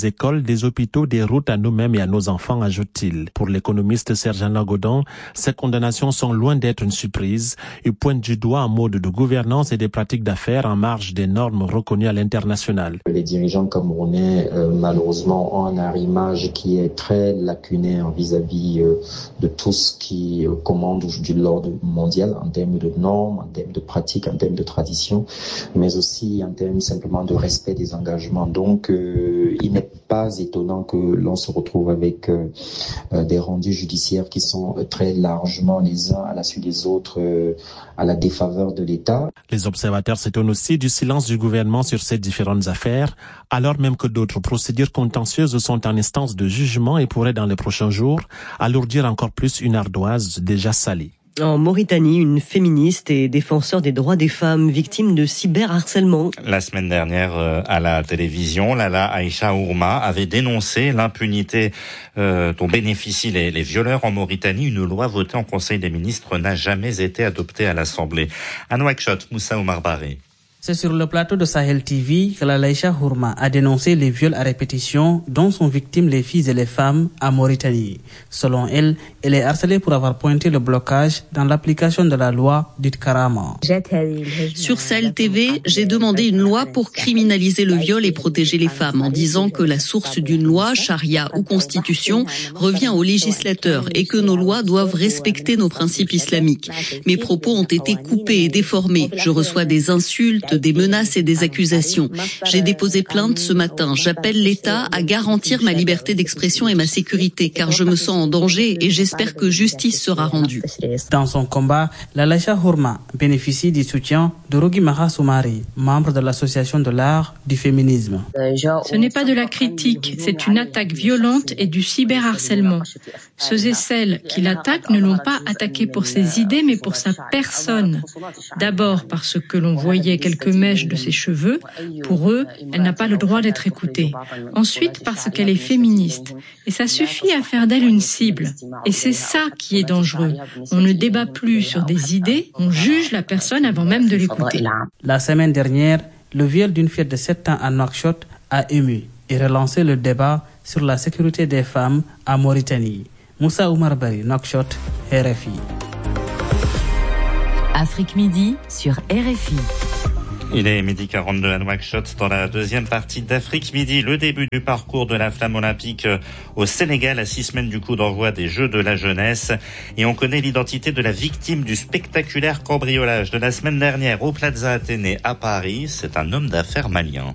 écoles, des hôpitaux, des routes à nous-mêmes et à nos enfants, ajoute-t-il. Pour l'économiste Serge Lagodon, ces condamnations sont loin d'être une surprise. Il pointe du doigt un mode de gouvernance et des pratiques d'affaires en marge des normes reconnues à l'international. Les dirigeants camerounais, euh, malheureusement, ont un arrimage qui est très lacunaire vis-à-vis euh, de tout ce qui euh, commande du l'ordre mondial en termes de normes, en termes de pratiques, en termes de traditions, mais aussi en termes simplement de respect des engagements. Donc, euh, il n'est pas étonnant que l'on se retrouve avec euh, euh, des rendus judiciaires qui sont très largement les uns à la suite des autres euh, à la défaveur de l'État. Les observateurs s'étonnent aussi du silence du gouvernement sur ces différentes affaires, alors même que d'autres procédures contentieuses sont en instance de jugement et pourraient dans les prochains jours alourdir encore plus une ardoise déjà salie. En Mauritanie, une féministe et défenseur des droits des femmes victime de cyberharcèlement. La semaine dernière, euh, à la télévision, Lala Aïcha Ourma avait dénoncé l'impunité euh, dont bénéficient les, les violeurs en Mauritanie. Une loi votée en Conseil des ministres n'a jamais été adoptée à l'Assemblée. À Nouakchott, Moussa Oumar Baré. C'est sur le plateau de Sahel T V que Lala Aïcha Ourma a dénoncé les viols à répétition dont sont victimes les filles et les femmes en Mauritanie. Selon elle, elle est harcelée pour avoir pointé le blocage dans l'application de la loi dite Karama. Sur Sahel T V, j'ai demandé une loi pour criminaliser le viol et protéger les femmes en disant que la source d'une loi, charia ou constitution, revient aux législateurs et que nos lois doivent respecter nos principes islamiques. Mes propos ont été coupés et déformés. Je reçois des insultes, des menaces et des accusations. J'ai déposé plainte ce matin. J'appelle l'État à garantir ma liberté d'expression et ma sécurité, car je me sens en danger et j'espère que justice sera rendue. Dans son combat, Lala Aïcha Ourma bénéficie du soutien de Rogi Maha Soumari, membre de l'Association de l'art du féminisme. Ce n'est pas de la critique, c'est une attaque violente et du cyberharcèlement. Ceux et celles qui l'attaquent ne l'ont pas attaqué pour ses idées, mais pour sa personne. D'abord parce que l'on voyait quelques mèches de ses cheveux. Pour eux, elle n'a pas le droit d'être écoutée. Ensuite, parce qu'elle est féministe. Et ça suffit à faire d'elle une cible. Et c'est ça qui est dangereux. On ne débat plus sur des idées, on juge la personne avant même de l'écouter. La semaine dernière, le viol d'une fille de sept ans à Nouakchott a ému et relancé le débat sur la sécurité des femmes en Mauritanie. Moussa Oumar Bari, Nouakchott, R F I. Afrique Midi sur R F I. Il est midi quarante-deux à Nouakchott dans la deuxième partie d'Afrique Midi. Le début du parcours de la flamme olympique au Sénégal à six semaines du coup d'envoi des Jeux de la jeunesse. Et on connaît l'identité de la victime du spectaculaire cambriolage de la semaine dernière au Plaza Athénée à Paris. C'est un homme d'affaires malien.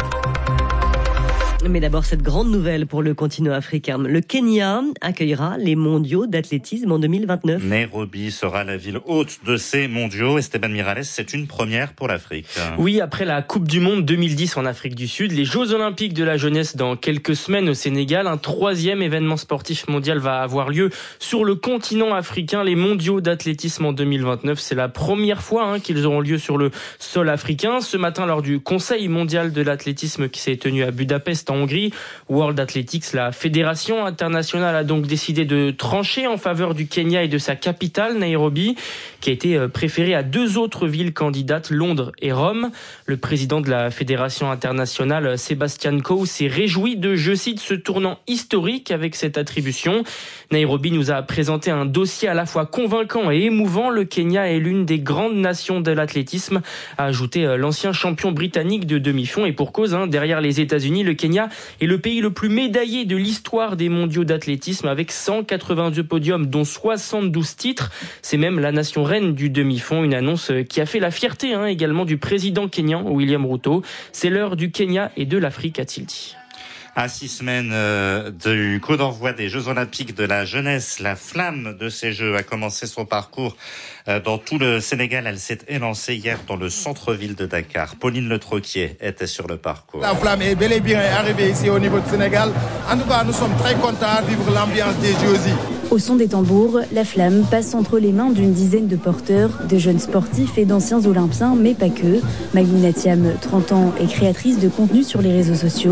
Mais d'abord, cette grande nouvelle pour le continent africain. Le Kenya accueillera les mondiaux d'athlétisme en deux mille vingt-neuf. Nairobi sera la ville hôte de ces mondiaux. Esteban Miralles, c'est une première pour l'Afrique. Oui, après la Coupe du Monde deux mille dix en Afrique du Sud, les Jeux Olympiques de la jeunesse dans quelques semaines au Sénégal, un troisième événement sportif mondial va avoir lieu sur le continent africain. Les mondiaux d'athlétisme en deux mille vingt-neuf, c'est la première fois hein, qu'ils auront lieu sur le sol africain. Ce matin, lors du Conseil mondial de l'athlétisme qui s'est tenu à Budapest, en Hongrie, World Athletics, la fédération internationale, a donc décidé de trancher en faveur du Kenya et de sa capitale, Nairobi, qui a été préférée à deux autres villes candidates, Londres et Rome. Le président de la fédération internationale, Sébastien Coe, s'est réjoui de, je cite, ce tournant historique avec cette attribution. Nairobi nous a présenté un dossier à la fois convaincant et émouvant. Le Kenya est l'une des grandes nations de l'athlétisme, a ajouté l'ancien champion britannique de demi-fond. Et pour cause, hein, derrière les États-Unis, le Kenya est le pays le plus médaillé de l'histoire des mondiaux d'athlétisme avec cent quatre-vingt-deux podiums, dont soixante-douze titres. C'est même la nation reine du demi-fond, une annonce qui a fait la fierté hein, également du président kényan, William Ruto. C'est l'heure du Kenya et de l'Afrique, a-t-il dit. À six semaines euh, du coup d'envoi des Jeux Olympiques de la jeunesse, la flamme de ces Jeux a commencé son parcours euh, dans tout le Sénégal. Elle s'est élancée hier dans le centre-ville de Dakar. Pauline Le Troquier était sur le parcours. La flamme est bel et bien arrivée ici au niveau du Sénégal. En tout cas, nous sommes très contents de vivre l'ambiance des Jeux aussi. Au son des tambours, la flamme passe entre les mains d'une dizaine de porteurs, de jeunes sportifs et d'anciens olympiens, mais pas que. Magni Natiam, trente ans, est créatrice de contenu sur les réseaux sociaux.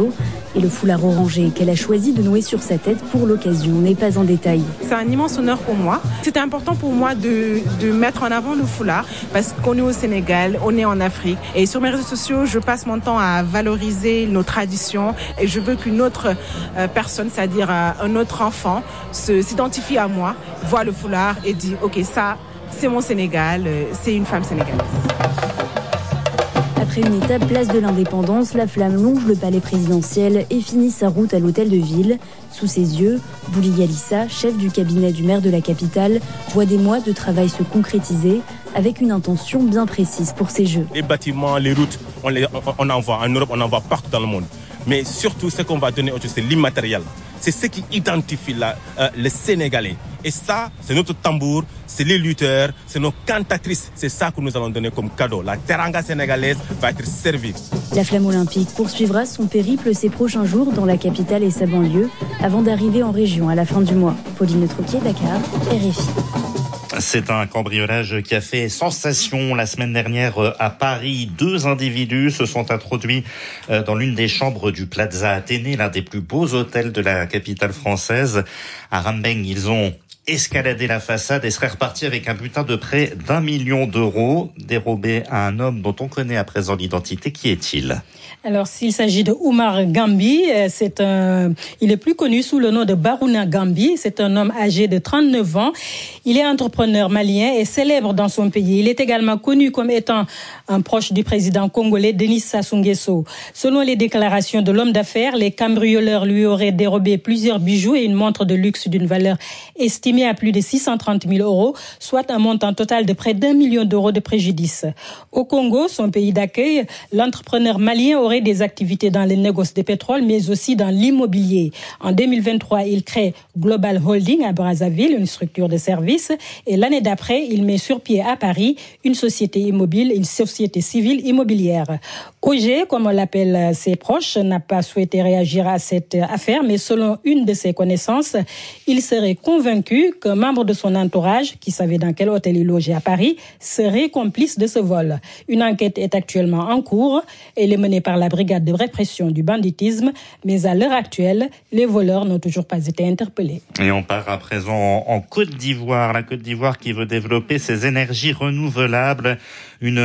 Et le foulard orangé qu'elle a choisi de nouer sur sa tête pour l'occasion n'est pas en détail. C'est un immense honneur pour moi. C'était important pour moi de, de mettre en avant le foulard parce qu'on est au Sénégal, on est en Afrique. Et sur mes réseaux sociaux, je passe mon temps à valoriser nos traditions et je veux qu'une autre euh, personne, c'est-à-dire euh, un autre enfant, se, s'identifie à moi, voit le foulard et dit « Ok, ça, c'est mon Sénégal, euh, c'est une femme sénégalaise ». Après une étape place de l'Indépendance, la flamme longe le palais présidentiel et finit sa route à l'hôtel de ville. Sous ses yeux, Bouli Yalissa, chef du cabinet du maire de la capitale, voit des mois de travail se concrétiser avec une intention bien précise pour ces Jeux. Les bâtiments, les routes, on, les, on, on en voit en Europe, on en voit partout dans le monde. Mais surtout, ce qu'on va donner aujourd'hui, c'est l'immatériel. C'est ce qui identifie la, euh, les Sénégalais. Et ça, c'est notre tambour, c'est les lutteurs, c'est nos cantatrices. C'est ça que nous allons donner comme cadeau. La teranga sénégalaise va être servie. La flamme olympique poursuivra son périple ces prochains jours dans la capitale et sa banlieue, avant d'arriver en région à la fin du mois. Pauline Troquier, Dakar, R F I. C'est un cambriolage qui a fait sensation la semaine dernière à Paris. Deux individus se sont introduits dans l'une des chambres du Plaza Athénée, l'un des plus beaux hôtels de la capitale française. À Rambeng, ils ont escaladé la façade et seraient repartis avec un butin de près d'un million d'euros dérobé à un homme dont on connaît à présent l'identité. Qui est-il ? Alors, s'il s'agit de Oumar Gambi, c'est un, il est plus connu sous le nom de Barouna Gambi. C'est un homme âgé de trente-neuf ans. Il est entrepreneur malien et célèbre dans son pays. Il est également connu comme étant un proche du président congolais Denis Sassou Nguesso. Selon les déclarations de l'homme d'affaires, les cambrioleurs lui auraient dérobé plusieurs bijoux et une montre de luxe d'une valeur estimée à plus de six cent trente mille euros, soit un montant total de près d'un million d'euros de préjudice. Au Congo, son pays d'accueil, l'entrepreneur malien aurait des activités dans les négoces de pétrole, mais aussi dans l'immobilier. En deux mille vingt-trois, il crée Global Holding à Brazzaville, une structure de services, et l'année d'après, il met sur pied à Paris une société immobile, une société civile immobilière. O G, comme on l'appelle ses proches, n'a pas souhaité réagir à cette affaire, mais selon une de ses connaissances, il serait convaincu qu'un membre de son entourage, qui savait dans quel hôtel il logeait à Paris, serait complice de ce vol. Une enquête est actuellement en cours. Elle est menée par la brigade de répression du banditisme, mais à l'heure actuelle, les voleurs n'ont toujours pas été interpellés. Et on part à présent en Côte d'Ivoire. La Côte d'Ivoire qui veut développer ses énergies renouvelables. Une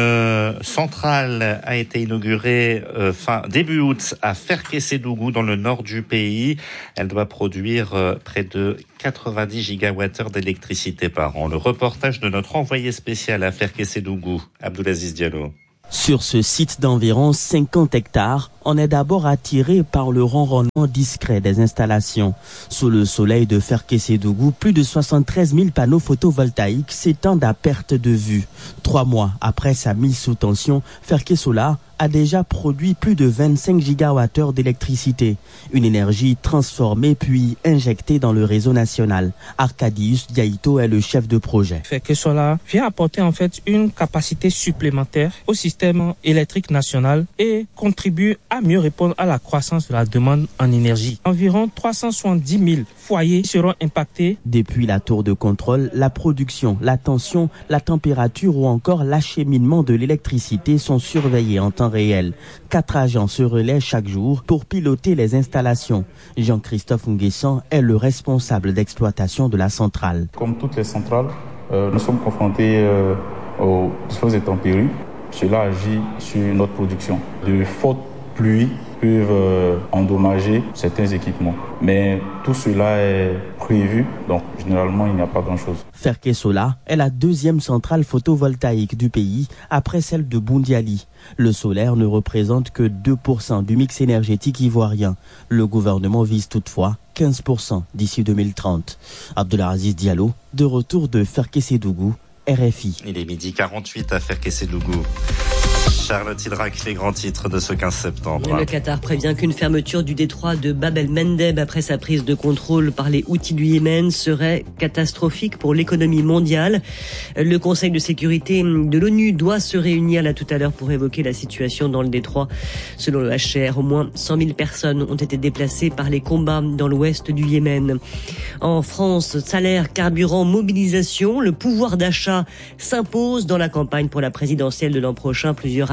centrale a été inaugurée euh, fin début août à Ferkessédougou dans le nord du pays. Elle doit produire euh, près de quatre-vingt-dix gigawattheures d'électricité par an. Le reportage de notre envoyé spécial à Ferkessédougou, Abdoulaziz Diallo. Sur ce site d'environ cinquante hectares, on est d'abord attiré par le ronronnement discret des installations. Sous le soleil de Ferkessédougou, plus de soixante-treize mille panneaux photovoltaïques s'étendent à perte de vue. Trois mois après sa mise sous tension, Ferkesolar a déjà produit plus de vingt-cinq gigawattheures d'électricité. Une énergie transformée puis injectée dans le réseau national. Arcadius Diaito est le chef de projet. Ferkesolar vient apporter en fait une capacité supplémentaire au système électrique national et contribue à mieux répondre à la croissance de la demande en énergie. Environ trois cent soixante-dix mille foyers seront impactés. Depuis la tour de contrôle, la production, la tension, la température ou encore l'acheminement de l'électricité sont surveillés en temps réel. Quatre agents se relaient chaque jour pour piloter les installations. Jean-Christophe Nguessan est le responsable d'exploitation de la centrale. Comme toutes les centrales, euh, nous sommes confrontés euh, aux différentes intempéries. Cela agit sur notre production. De fortes pluies peuvent euh, endommager certains équipements. Mais tout cela est prévu, donc généralement il n'y a pas grand-chose. Ferkesolar est la deuxième centrale photovoltaïque du pays après celle de Boundiali. Le solaire ne représente que deux pour cent du mix énergétique ivoirien. Le gouvernement vise toutefois quinze pour cent d'ici deux mille trente. Abdoulaziz Diallo, de retour de Ferkessédougou, R F I. Il est midi quarante-huit à Ferkessédougou. Charlotte Hydrac, les grands titres de ce quinze septembre. Le Qatar prévient qu'une fermeture du détroit de Bab el-Mandeb après sa prise de contrôle par les Houthis du Yémen serait catastrophique pour l'économie mondiale. Le Conseil de sécurité de l'ONU doit se réunir là tout à l'heure pour évoquer la situation dans le détroit. Selon le H C R, au moins cent mille personnes ont été déplacées par les combats dans l'ouest du Yémen. En France, salaire, carburant, mobilisation, le pouvoir d'achat s'impose dans la campagne pour la présidentielle de l'an prochain. Plusieurs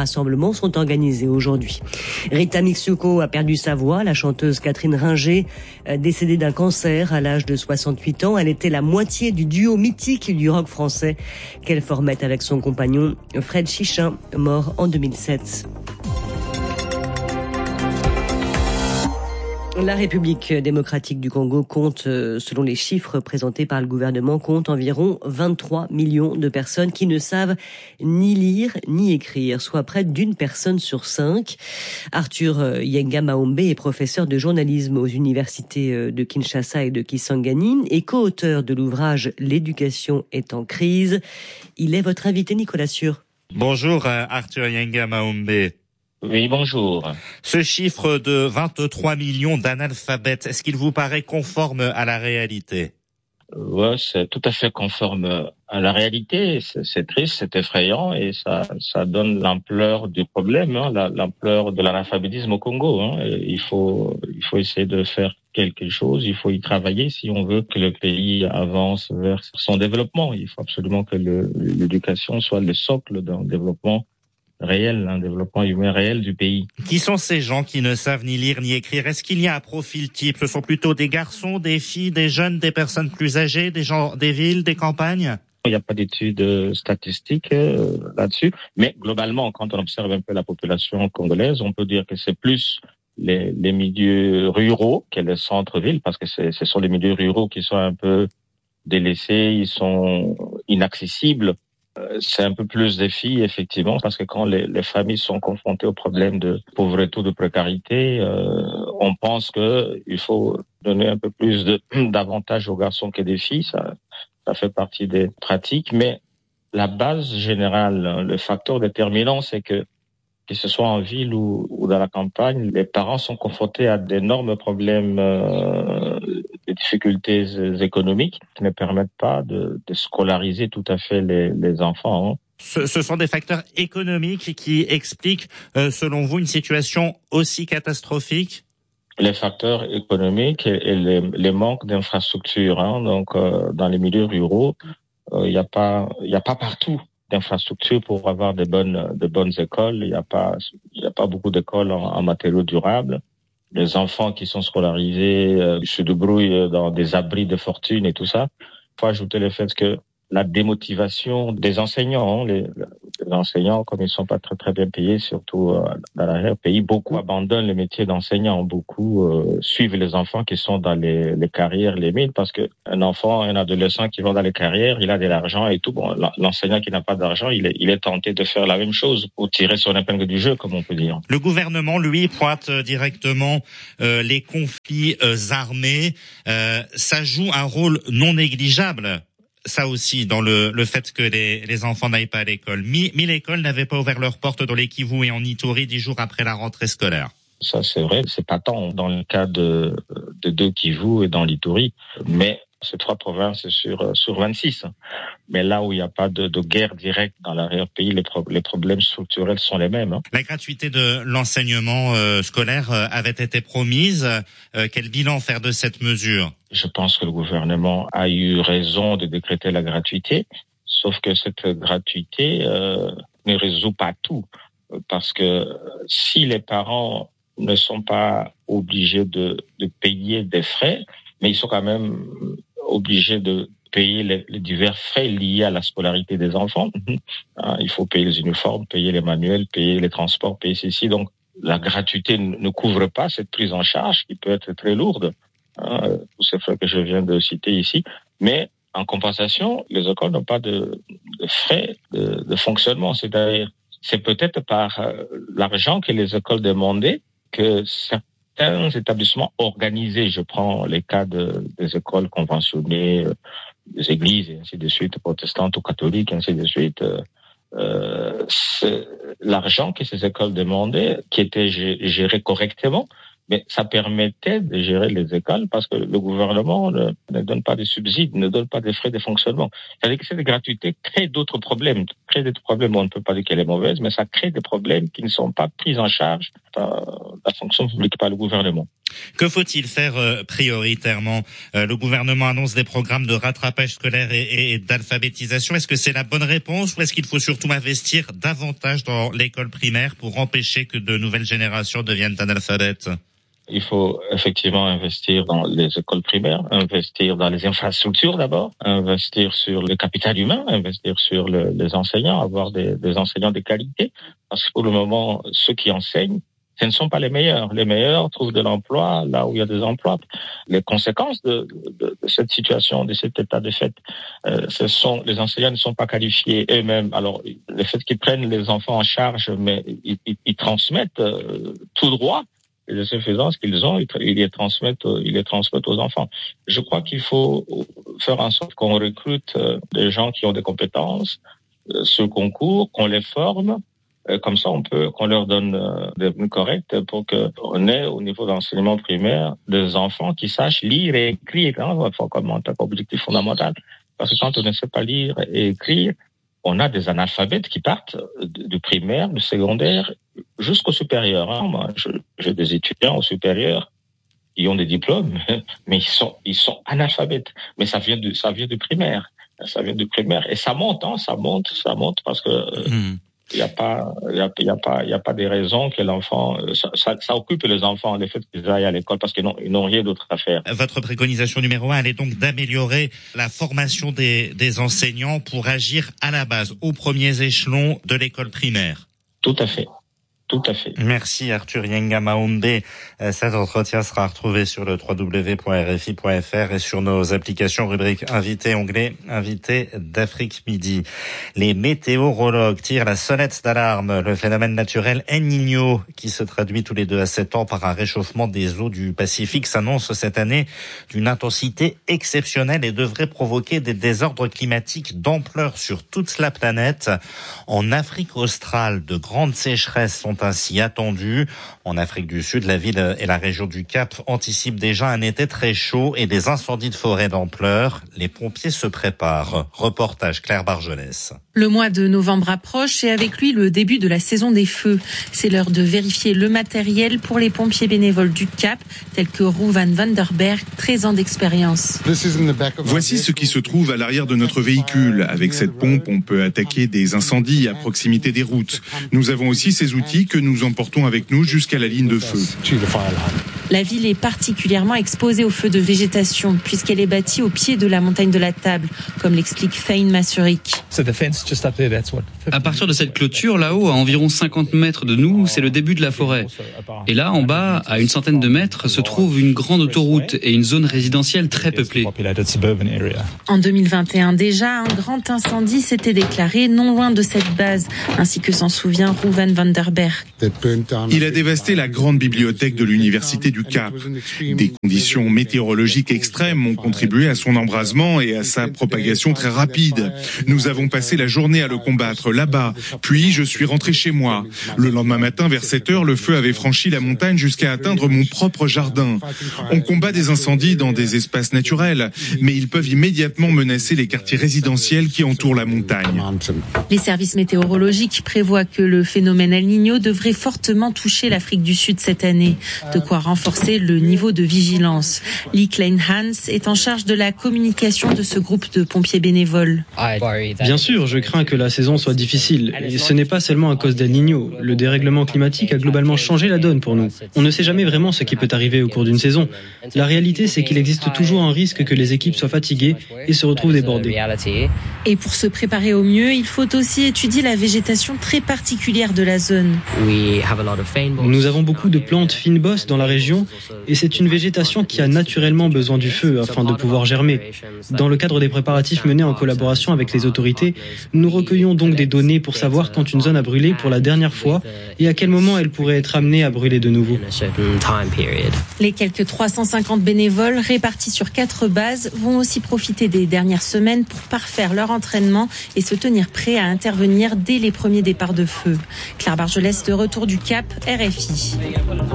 rassemblements sont organisés aujourd'hui. Rita Mixuko a perdu sa voix. La chanteuse Catherine Ringer, décédée d'un cancer à l'âge de soixante-huit ans. Elle était la moitié du duo mythique du rock français qu'elle formait avec son compagnon Fred Chichin, mort en deux mille sept. La République démocratique du Congo compte, selon les chiffres présentés par le gouvernement, compte environ vingt-trois millions de personnes qui ne savent ni lire ni écrire, soit près d'une personne sur cinq. Arthur Yenga Maombe est professeur de journalisme aux universités de Kinshasa et de Kisangani et co-auteur de l'ouvrage « L'éducation est en crise ». Il est votre invité, Nicolas Sûr. Bonjour Arthur Yenga Maombe. Oui, bonjour. Ce chiffre de vingt-trois millions d'analphabètes, est-ce qu'il vous paraît conforme à la réalité? Ouais, c'est tout à fait conforme à la réalité. C'est, c'est triste, c'est effrayant et ça, ça donne l'ampleur du problème, hein, la, l'ampleur de l'analphabétisme au Congo. Hein. Il faut, il faut essayer de faire quelque chose. Il faut y travailler si on veut que le pays avance vers son développement. Il faut absolument que le, l'éducation soit le socle d'un développement réel, un développement humain réel du pays. Qui sont ces gens qui ne savent ni lire ni écrire? Est-ce qu'il y a un profil type? Ce sont plutôt des garçons, des filles, des jeunes, des personnes plus âgées, des gens des villes, des campagnes? Il n'y a pas d'études statistiques euh, là-dessus, mais globalement, quand on observe un peu la population congolaise, on peut dire que c'est plus les, les milieux ruraux que les centres-villes, parce que c'est, ce sont les milieux ruraux qui sont un peu délaissés, ils sont inaccessibles. C'est un peu plus des filles, effectivement, parce que quand les, les familles sont confrontées aux problèmes de pauvreté ou de précarité, euh, on pense que il faut donner un peu plus de, d'avantages aux garçons que des filles. Ça, ça fait partie des pratiques. Mais la base générale, le facteur déterminant, c'est que, que ce soit en ville ou, ou dans la campagne, les parents sont confrontés à d'énormes problèmes euh, de difficultés économiques qui ne permettent pas de, de scolariser tout à fait les, les enfants. Hein. Ce, ce sont des facteurs économiques qui expliquent, euh, selon vous, une situation aussi catastrophique? Les facteurs économiques et, et les, les manques d'infrastructures. Hein. Donc, euh, dans les milieux ruraux, il euh, n'y a pas, il y a pas partout d'infrastructures pour avoir de bonnes, de bonnes écoles. Il n'y a pas, il y a pas beaucoup d'écoles en, en matériaux durables. Les enfants qui sont scolarisés euh, se débrouillent dans des abris de fortune et tout ça. Il faut ajouter le fait que la démotivation des enseignants, hein, les, les enseignants, comme ils ne sont pas très très bien payés, surtout euh, dans l'arrière-pays, beaucoup abandonnent le métier d'enseignant. Beaucoup euh, suivent les enfants qui sont dans les, les carrières, les mines, parce que un enfant, un adolescent qui va dans les carrières, il a de l'argent et tout. Bon, l'enseignant qui n'a pas d'argent, il est, il est tenté de faire la même chose pour tirer son épingle du jeu, comme on peut dire. Le gouvernement, lui, pointe directement euh, les conflits euh, armés. Euh, ça joue un rôle non négligeable. Ça aussi, dans le, le fait que les, les enfants n'aillent pas à l'école. Mille écoles n'avaient pas ouvert leurs portes dans les Kivu et en Ituri dix jours après la rentrée scolaire. Ça, c'est vrai, c'est pas tant dans le cas de, de deux Kivu et dans l'Ituri, mais c'est trois provinces sur, sur vingt-six. Mais là où il n'y a pas de, de guerre directe dans l'arrière-pays, les, pro- les problèmes structurels sont les mêmes. Hein. La gratuité de l'enseignement euh, scolaire euh, avait été promise. Euh, quel bilan faire de cette mesure? Je pense que le gouvernement a eu raison de décréter la gratuité, sauf que cette gratuité euh, ne résout pas tout. Parce que si les parents ne sont pas obligés de, de payer des frais, mais ils sont quand même obligés de payer les, les divers frais liés à la scolarité des enfants. Hein, il faut payer les uniformes, payer les manuels, payer les transports, payer ceci. Donc, la gratuité ne couvre pas cette prise en charge qui peut être très lourde. Hein, tous ces frais que je viens de citer ici. Mais en compensation, les écoles n'ont pas de, de frais de, de fonctionnement. C'est-à-dire, c'est peut-être par euh, l'argent que les écoles demandaient que certains établissements organisés, je prends les cas de, des écoles conventionnées, euh, des églises et ainsi de suite, protestantes ou catholiques, ainsi de suite, euh, euh, c'est l'argent que ces écoles demandaient, qui était géré correctement, mais ça permettait de gérer les écoles parce que le gouvernement ne, ne donne pas de subsides, ne donne pas de frais de fonctionnement. C'est-à-dire que cette gratuité crée d'autres problèmes. crée des problèmes, on ne peut pas dire qu'elle est mauvaise, mais ça crée des problèmes qui ne sont pas pris en charge par la fonction publique, par le gouvernement. Que faut-il faire euh, prioritairement? euh, Le gouvernement annonce des programmes de rattrapage scolaire et, et, et d'alphabétisation. Est-ce que c'est la bonne réponse ou est-ce qu'il faut surtout investir davantage dans l'école primaire pour empêcher que de nouvelles générations deviennent analphabètes? Il faut effectivement investir dans les écoles primaires, investir dans les infrastructures d'abord, investir sur le capital humain, investir sur le, les enseignants, avoir des, des enseignants de qualité. Parce que pour le moment, ceux qui enseignent, ce ne sont pas les meilleurs. Les meilleurs trouvent de l'emploi là où il y a des emplois. Les conséquences de, de, de cette situation, de cet état de fait, euh, ce sont les enseignants ne sont pas qualifiés eux-mêmes. Alors, le fait qu'ils prennent les enfants en charge, mais ils, ils, ils transmettent euh, tout droit les insuffisances qu'ils ont, ils les transmettent, ils les transmettent aux enfants. Je crois qu'il faut faire en sorte qu'on recrute des gens qui ont des compétences, ce concours, qu'on les forme. Comme ça, on peut, qu'on leur donne des mots corrects pour qu'on ait au niveau de l'enseignement primaire des enfants qui sachent lire et écrire, hein, comme objectif fondamental. Parce que quand on ne sait pas lire et écrire, on a des analphabètes qui partent du primaire, du secondaire, jusqu'au supérieur. Hein. Moi, je, j'ai des étudiants au supérieur qui ont des diplômes, mais ils sont, ils sont analphabètes. Mais ça vient du, ça vient du primaire. Ça vient du primaire. Et ça monte, hein, ça monte, ça monte parce que, mmh. Il n'y a pas, il y a, il y a pas, il y a pas des raisons que l'enfant, ça, ça, ça occupe les enfants, le fait qu'ils aillent à l'école parce qu'ils n'ont, ils n'ont rien d'autre à faire. Votre préconisation numéro un, elle est donc d'améliorer la formation des, des enseignants pour agir à la base, aux premiers échelons de l'école primaire. Tout à fait. Tout à fait. Merci Arthur Yenga Maombe. Cet entretien sera retrouvé sur le w w w point r f i point f r et sur nos applications rubrique invité onglet invité d'Afrique Midi. Les météorologues tirent la sonnette d'alarme. Le phénomène naturel El Niño, qui se traduit tous les deux à sept ans par un réchauffement des eaux du Pacifique, s'annonce cette année d'une intensité exceptionnelle et devrait provoquer des désordres climatiques d'ampleur sur toute la planète. En Afrique australe, de grandes sécheresses sont ainsi attendu. En Afrique du Sud, la ville et la région du Cap anticipent déjà un été très chaud et des incendies de forêt d'ampleur. Les pompiers se préparent. Reportage Claire Bargelès. Le mois de novembre approche et avec lui le début de la saison des feux. C'est l'heure de vérifier le matériel pour les pompiers bénévoles du Cap, tels que Rouvan Vanderberg, treize ans d'expérience. Voici ce qui se trouve à l'arrière de notre véhicule. Avec cette pompe, on peut attaquer des incendies à proximité des routes. Nous avons aussi ces outils que nous emportons avec nous jusqu'à la ligne de feu. La ville est particulièrement exposée aux feux de végétation puisqu'elle est bâtie au pied de la montagne de la Table, comme l'explique Faïn Masurik. À partir de cette clôture, là-haut, à environ cinquante mètres de nous, c'est le début de la forêt. Et là, en bas, à une centaine de mètres, se trouve une grande autoroute et une zone résidentielle très peuplée. En deux mille vingt et un déjà, un grand incendie s'était déclaré non loin de cette base, ainsi que s'en souvient Rouvan Vanderberg. Il a dévasté la grande bibliothèque de l'université du Cap. Des conditions météorologiques extrêmes ont contribué à son embrasement et à sa propagation très rapide. Nous avons passé la journée à le combattre là-bas, puis je suis rentré chez moi. Le lendemain matin, vers sept heures, le feu avait franchi la montagne jusqu'à atteindre mon propre jardin. On combat des incendies dans des espaces naturels, mais ils peuvent immédiatement menacer les quartiers résidentiels qui entourent la montagne. Les services météorologiques prévoient que le phénomène El Niño devrait fortement toucher l'Afrique du Sud cette année, de quoi renforcer le niveau de vigilance. Lee Klein Hans est en charge de la communication de ce groupe de pompiers bénévoles. Bien sûr, je crains que la saison soit difficile. Et ce n'est pas seulement à cause d'El Niño. Le dérèglement climatique a globalement changé la donne pour nous. On ne sait jamais vraiment ce qui peut arriver au cours d'une saison. La réalité, c'est qu'il existe toujours un risque que les équipes soient fatiguées et se retrouvent débordées. Et pour se préparer au mieux, il faut aussi étudier la végétation très particulière de la zone. Nous avons beaucoup de plantes fine-bosses dans la région et c'est une végétation qui a naturellement besoin du feu afin de pouvoir germer. Dans le cadre des préparatifs menés en collaboration avec les autorités, nous recueillons donc des données pour savoir quand une zone a brûlé pour la dernière fois et à quel moment elle pourrait être amenée à brûler de nouveau. Les quelques trois cent cinquante bénévoles répartis sur quatre bases vont aussi profiter des dernières semaines pour parfaire leur entraînement et se tenir prêts à intervenir dès les premiers départs de feu. Claire Bargelès, de retour du Cap, R F I.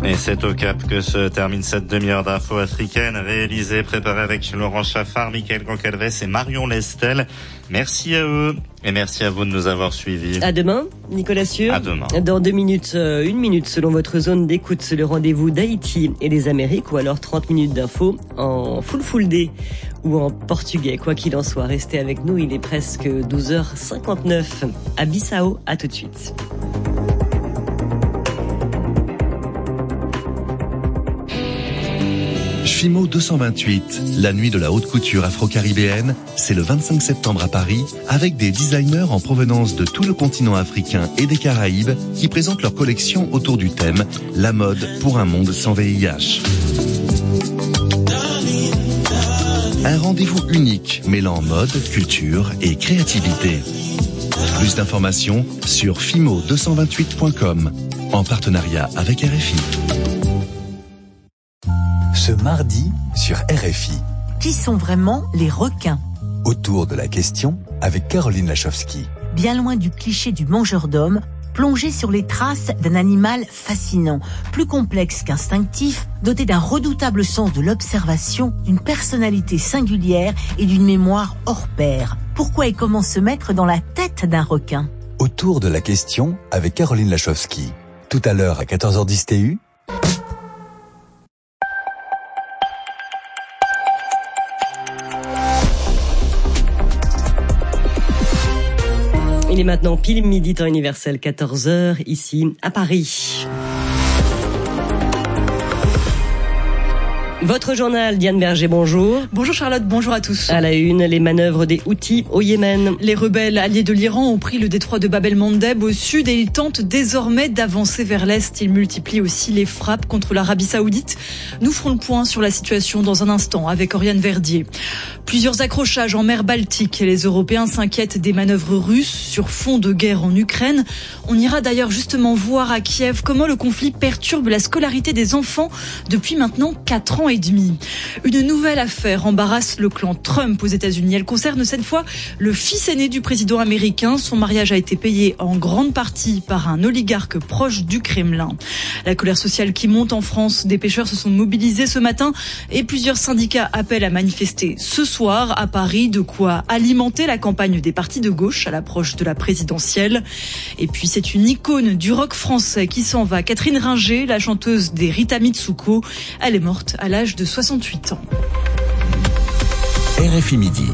Et c'est au Cap que se termine cette demi-heure d'infos africaines réalisée, préparée avec Laurent Chaffard, Mickaël Goncalves et Marion Lestel. Merci à eux et merci à vous de nous avoir suivis. À demain, Nicolas Sûr. À demain. Dans deux minutes, euh, une minute selon votre zone d'écoute, le rendez-vous d'Haïti et des Amériques, ou alors trente minutes d'infos en full full day ou en portugais. Quoi qu'il en soit, restez avec nous, il est presque douze heures cinquante-neuf à Bissau. À tout de suite. Fimo deux cent vingt-huit, la nuit de la haute couture afro-caribéenne, c'est le vingt-cinq septembre à Paris, avec des designers en provenance de tout le continent africain et des Caraïbes qui présentent leur collection autour du thème « La mode pour un monde sans V I H ». Un rendez-vous unique mêlant mode, culture et créativité. Plus d'informations sur fimo deux cent vingt-huit point com, en partenariat avec R F I. Ce mardi sur R F I. Qui sont vraiment les requins ? Autour de la question avec Caroline Lachowski. Bien loin du cliché du mangeur d'hommes, plongé sur les traces d'un animal fascinant, plus complexe qu'instinctif, doté d'un redoutable sens de l'observation, d'une personnalité singulière et d'une mémoire hors pair. Pourquoi et comment se mettre dans la tête d'un requin ? Autour de la question avec Caroline Lachowski. Tout à l'heure à quatorze heures dix T U. Il est maintenant pile midi temps universel, quatorze heures, ici à Paris. Votre journal, Diane Berger, bonjour. Bonjour Charlotte, bonjour à tous. À la une, les manœuvres des Houthis au Yémen. Les rebelles alliés de l'Iran ont pris le détroit de Bab el-Mandeb au sud et ils tentent désormais d'avancer vers l'est. Ils multiplient aussi les frappes contre l'Arabie Saoudite. Nous ferons le point sur la situation dans un instant avec Oriane Verdier. Plusieurs accrochages en mer Baltique. Les Européens s'inquiètent des manœuvres russes sur fond de guerre en Ukraine. On ira d'ailleurs justement voir à Kiev comment le conflit perturbe la scolarité des enfants depuis maintenant quatre ans et demi. Une nouvelle affaire embarrasse le clan Trump aux États-Unis. Elle concerne cette fois le fils aîné du président américain. Son mariage a été payé en grande partie par un oligarque proche du Kremlin. La colère sociale qui monte en France. Des pêcheurs se sont mobilisés ce matin et plusieurs syndicats appellent à manifester ce soir à Paris, de quoi alimenter la campagne des partis de gauche à l'approche de la présidentielle. Et puis c'est une icône du rock français qui s'en va. Catherine Ringer, la chanteuse des Rita Mitsuko, elle est morte à l'âge de soixante-huit ans. R F I Midi.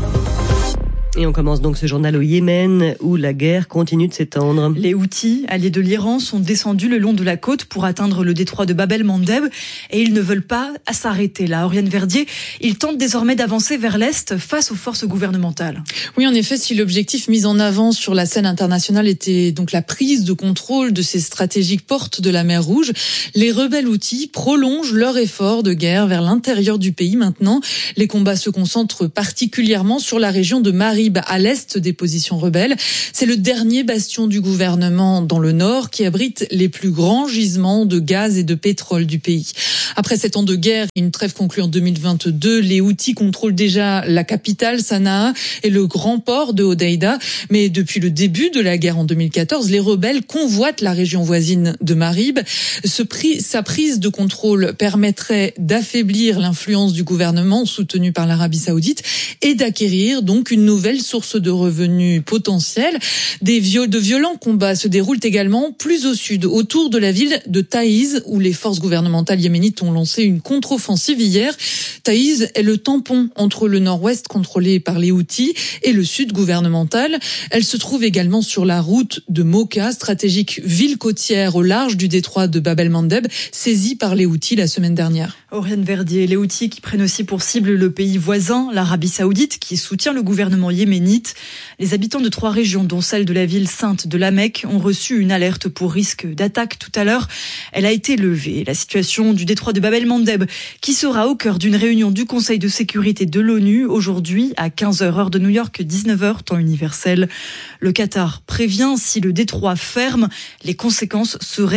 Et on commence donc ce journal au Yémen où la guerre continue de s'étendre. Les Houthis, alliés de l'Iran, sont descendus le long de la côte pour atteindre le détroit de Bab el-Mandeb et ils ne veulent pas s'arrêter là. Oriane Verdier, ils tentent désormais d'avancer vers l'est face aux forces gouvernementales. Oui, en effet, si l'objectif mis en avant sur la scène internationale était donc la prise de contrôle de ces stratégiques portes de la mer Rouge, les rebelles Houthis prolongent leur effort de guerre vers l'intérieur du pays maintenant. Les combats se concentrent particulièrement sur la région de Marib, à l'est des positions rebelles. C'est le dernier bastion du gouvernement dans le nord qui abrite les plus grands gisements de gaz et de pétrole du pays. Après sept ans de guerre, une trêve conclue en deux mille vingt-deux, les Houthis contrôlent déjà la capitale Sanaa et le grand port de Hodeïda. Mais depuis le début de la guerre en deux mille quatorze, les rebelles convoitent la région voisine de Marib. Ce prix, sa prise de contrôle permettrait d'affaiblir l'influence du gouvernement soutenu par l'Arabie Saoudite et d'acquérir donc une nouvelle source de revenus potentiels. Des viols, de violents combats se déroulent également plus au sud, autour de la ville de Taïz, où les forces gouvernementales yéménites ont lancé une contre-offensive hier. Taïz est le tampon entre le nord-ouest contrôlé par les Houthis et le sud gouvernemental. Elle se trouve également sur la route de Mocha, stratégique ville côtière au large du détroit de Bab el-Mandeb, saisie par les Houthis la semaine dernière. Oriane Verdier, les Houthis qui prennent aussi pour cible le pays voisin, l'Arabie Saoudite, qui soutient le gouvernement yéménite. Les habitants de trois régions, dont celle de la ville sainte de La Mecque, ont reçu une alerte pour risque d'attaque tout à l'heure. Elle a été levée. La situation du détroit de Bab el-Mandeb, qui sera au cœur d'une réunion du Conseil de sécurité de l'ONU aujourd'hui à quinze heures heure de New York, dix-neuf heures temps universel. Le Qatar prévient, si le détroit ferme, les conséquences seraient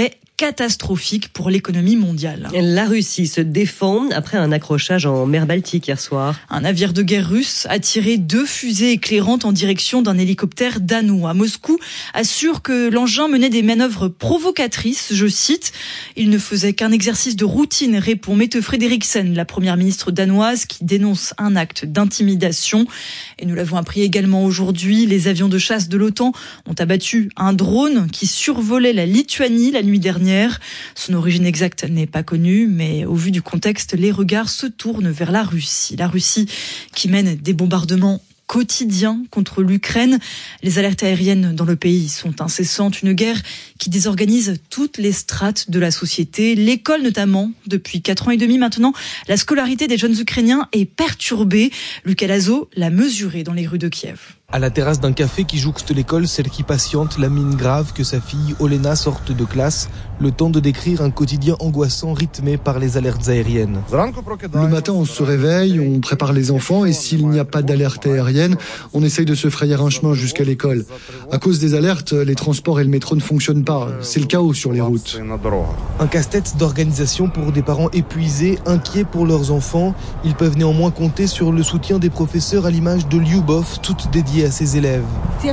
catastrophique pour l'économie mondiale. La Russie se défend après un accrochage en mer Baltique hier soir. Un navire de guerre russe a tiré deux fusées éclairantes en direction d'un hélicoptère danois. Moscou assure que l'engin menait des manœuvres provocatrices, je cite. Il ne faisait qu'un exercice de routine, répond Mette Frederiksen, la première ministre danoise, qui dénonce un acte d'intimidation. Et nous l'avons appris également aujourd'hui, les avions de chasse de l'OTAN ont abattu un drone qui survolait la Lituanie la nuit dernière. Son origine exacte n'est pas connue, mais au vu du contexte, les regards se tournent vers la Russie. La Russie qui mène des bombardements quotidien contre l'Ukraine. Les alertes aériennes dans le pays sont incessantes. Une guerre qui désorganise toutes les strates de la société, l'école notamment. Depuis quatre ans et demi maintenant, la scolarité des jeunes Ukrainiens est perturbée. Lucas Lazo l'a mesuré dans les rues de Kiev. À la terrasse d'un café qui jouxte l'école, celle qui patiente la mine grave que sa fille Olena sorte de classe, le temps de décrire un quotidien angoissant rythmé par les alertes aériennes. Le matin, on se réveille, on prépare les enfants et s'il n'y a pas d'alerte aérienne, on essaye de se frayer un chemin jusqu'à l'école. À cause des alertes, les transports et le métro ne fonctionnent pas. C'est le chaos sur les routes. Un casse-tête d'organisation pour des parents épuisés, inquiets pour leurs enfants. Ils peuvent néanmoins compter sur le soutien des professeurs à l'image de Lyubov, toute dédiée à ses élèves.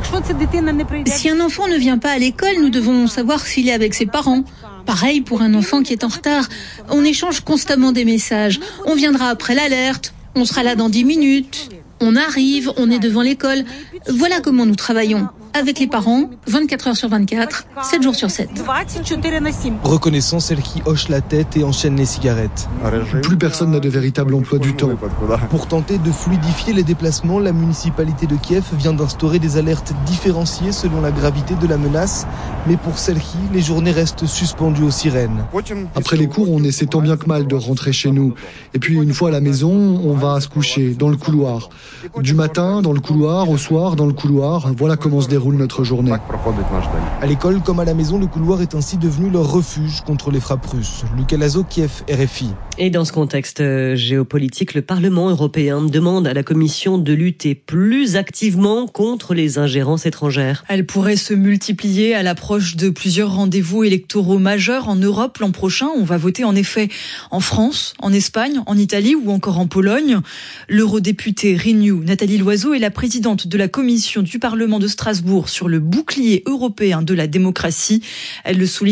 Si un enfant ne vient pas à l'école, nous devons savoir s'il est avec ses parents. Pareil pour un enfant qui est en retard. On échange constamment des messages. On viendra après l'alerte. On sera là dans dix minutes. On arrive, on est devant l'école. Voilà comment nous travaillons. Avec les parents, vingt-quatre heures sur vingt-quatre, sept jours sur sept. Reconnaissant celle qui hoche la tête et enchaîne les cigarettes. Plus personne n'a de véritable emploi du temps. Pour tenter de fluidifier les déplacements, la municipalité de Kiev vient d'instaurer des alertes différenciées selon la gravité de la menace. Mais pour celle-ci, les journées restent suspendues aux sirènes. Après les cours, on essaie tant bien que mal de rentrer chez nous. Et puis une fois à la maison, on va se coucher dans le couloir. Du matin, dans le couloir, au soir, dans le couloir. Voilà comment se déroule notre journée. À l'école comme à la maison, le couloir est ainsi devenu leur refuge contre les frappes russes. Lucas Lazo, Kiev, R F I. Et dans ce contexte géopolitique, le Parlement européen demande à la Commission de lutter plus activement contre les ingérences étrangères. Elle pourrait se multiplier à l'approche de plusieurs rendez-vous électoraux majeurs en Europe l'an prochain. On va voter en effet en France, en Espagne, en Italie ou encore en Pologne. L'eurodéputée Renew, Nathalie Loiseau, est la présidente de la Commission du Parlement de Strasbourg sur le bouclier européen de la démocratie. Elle le souligne.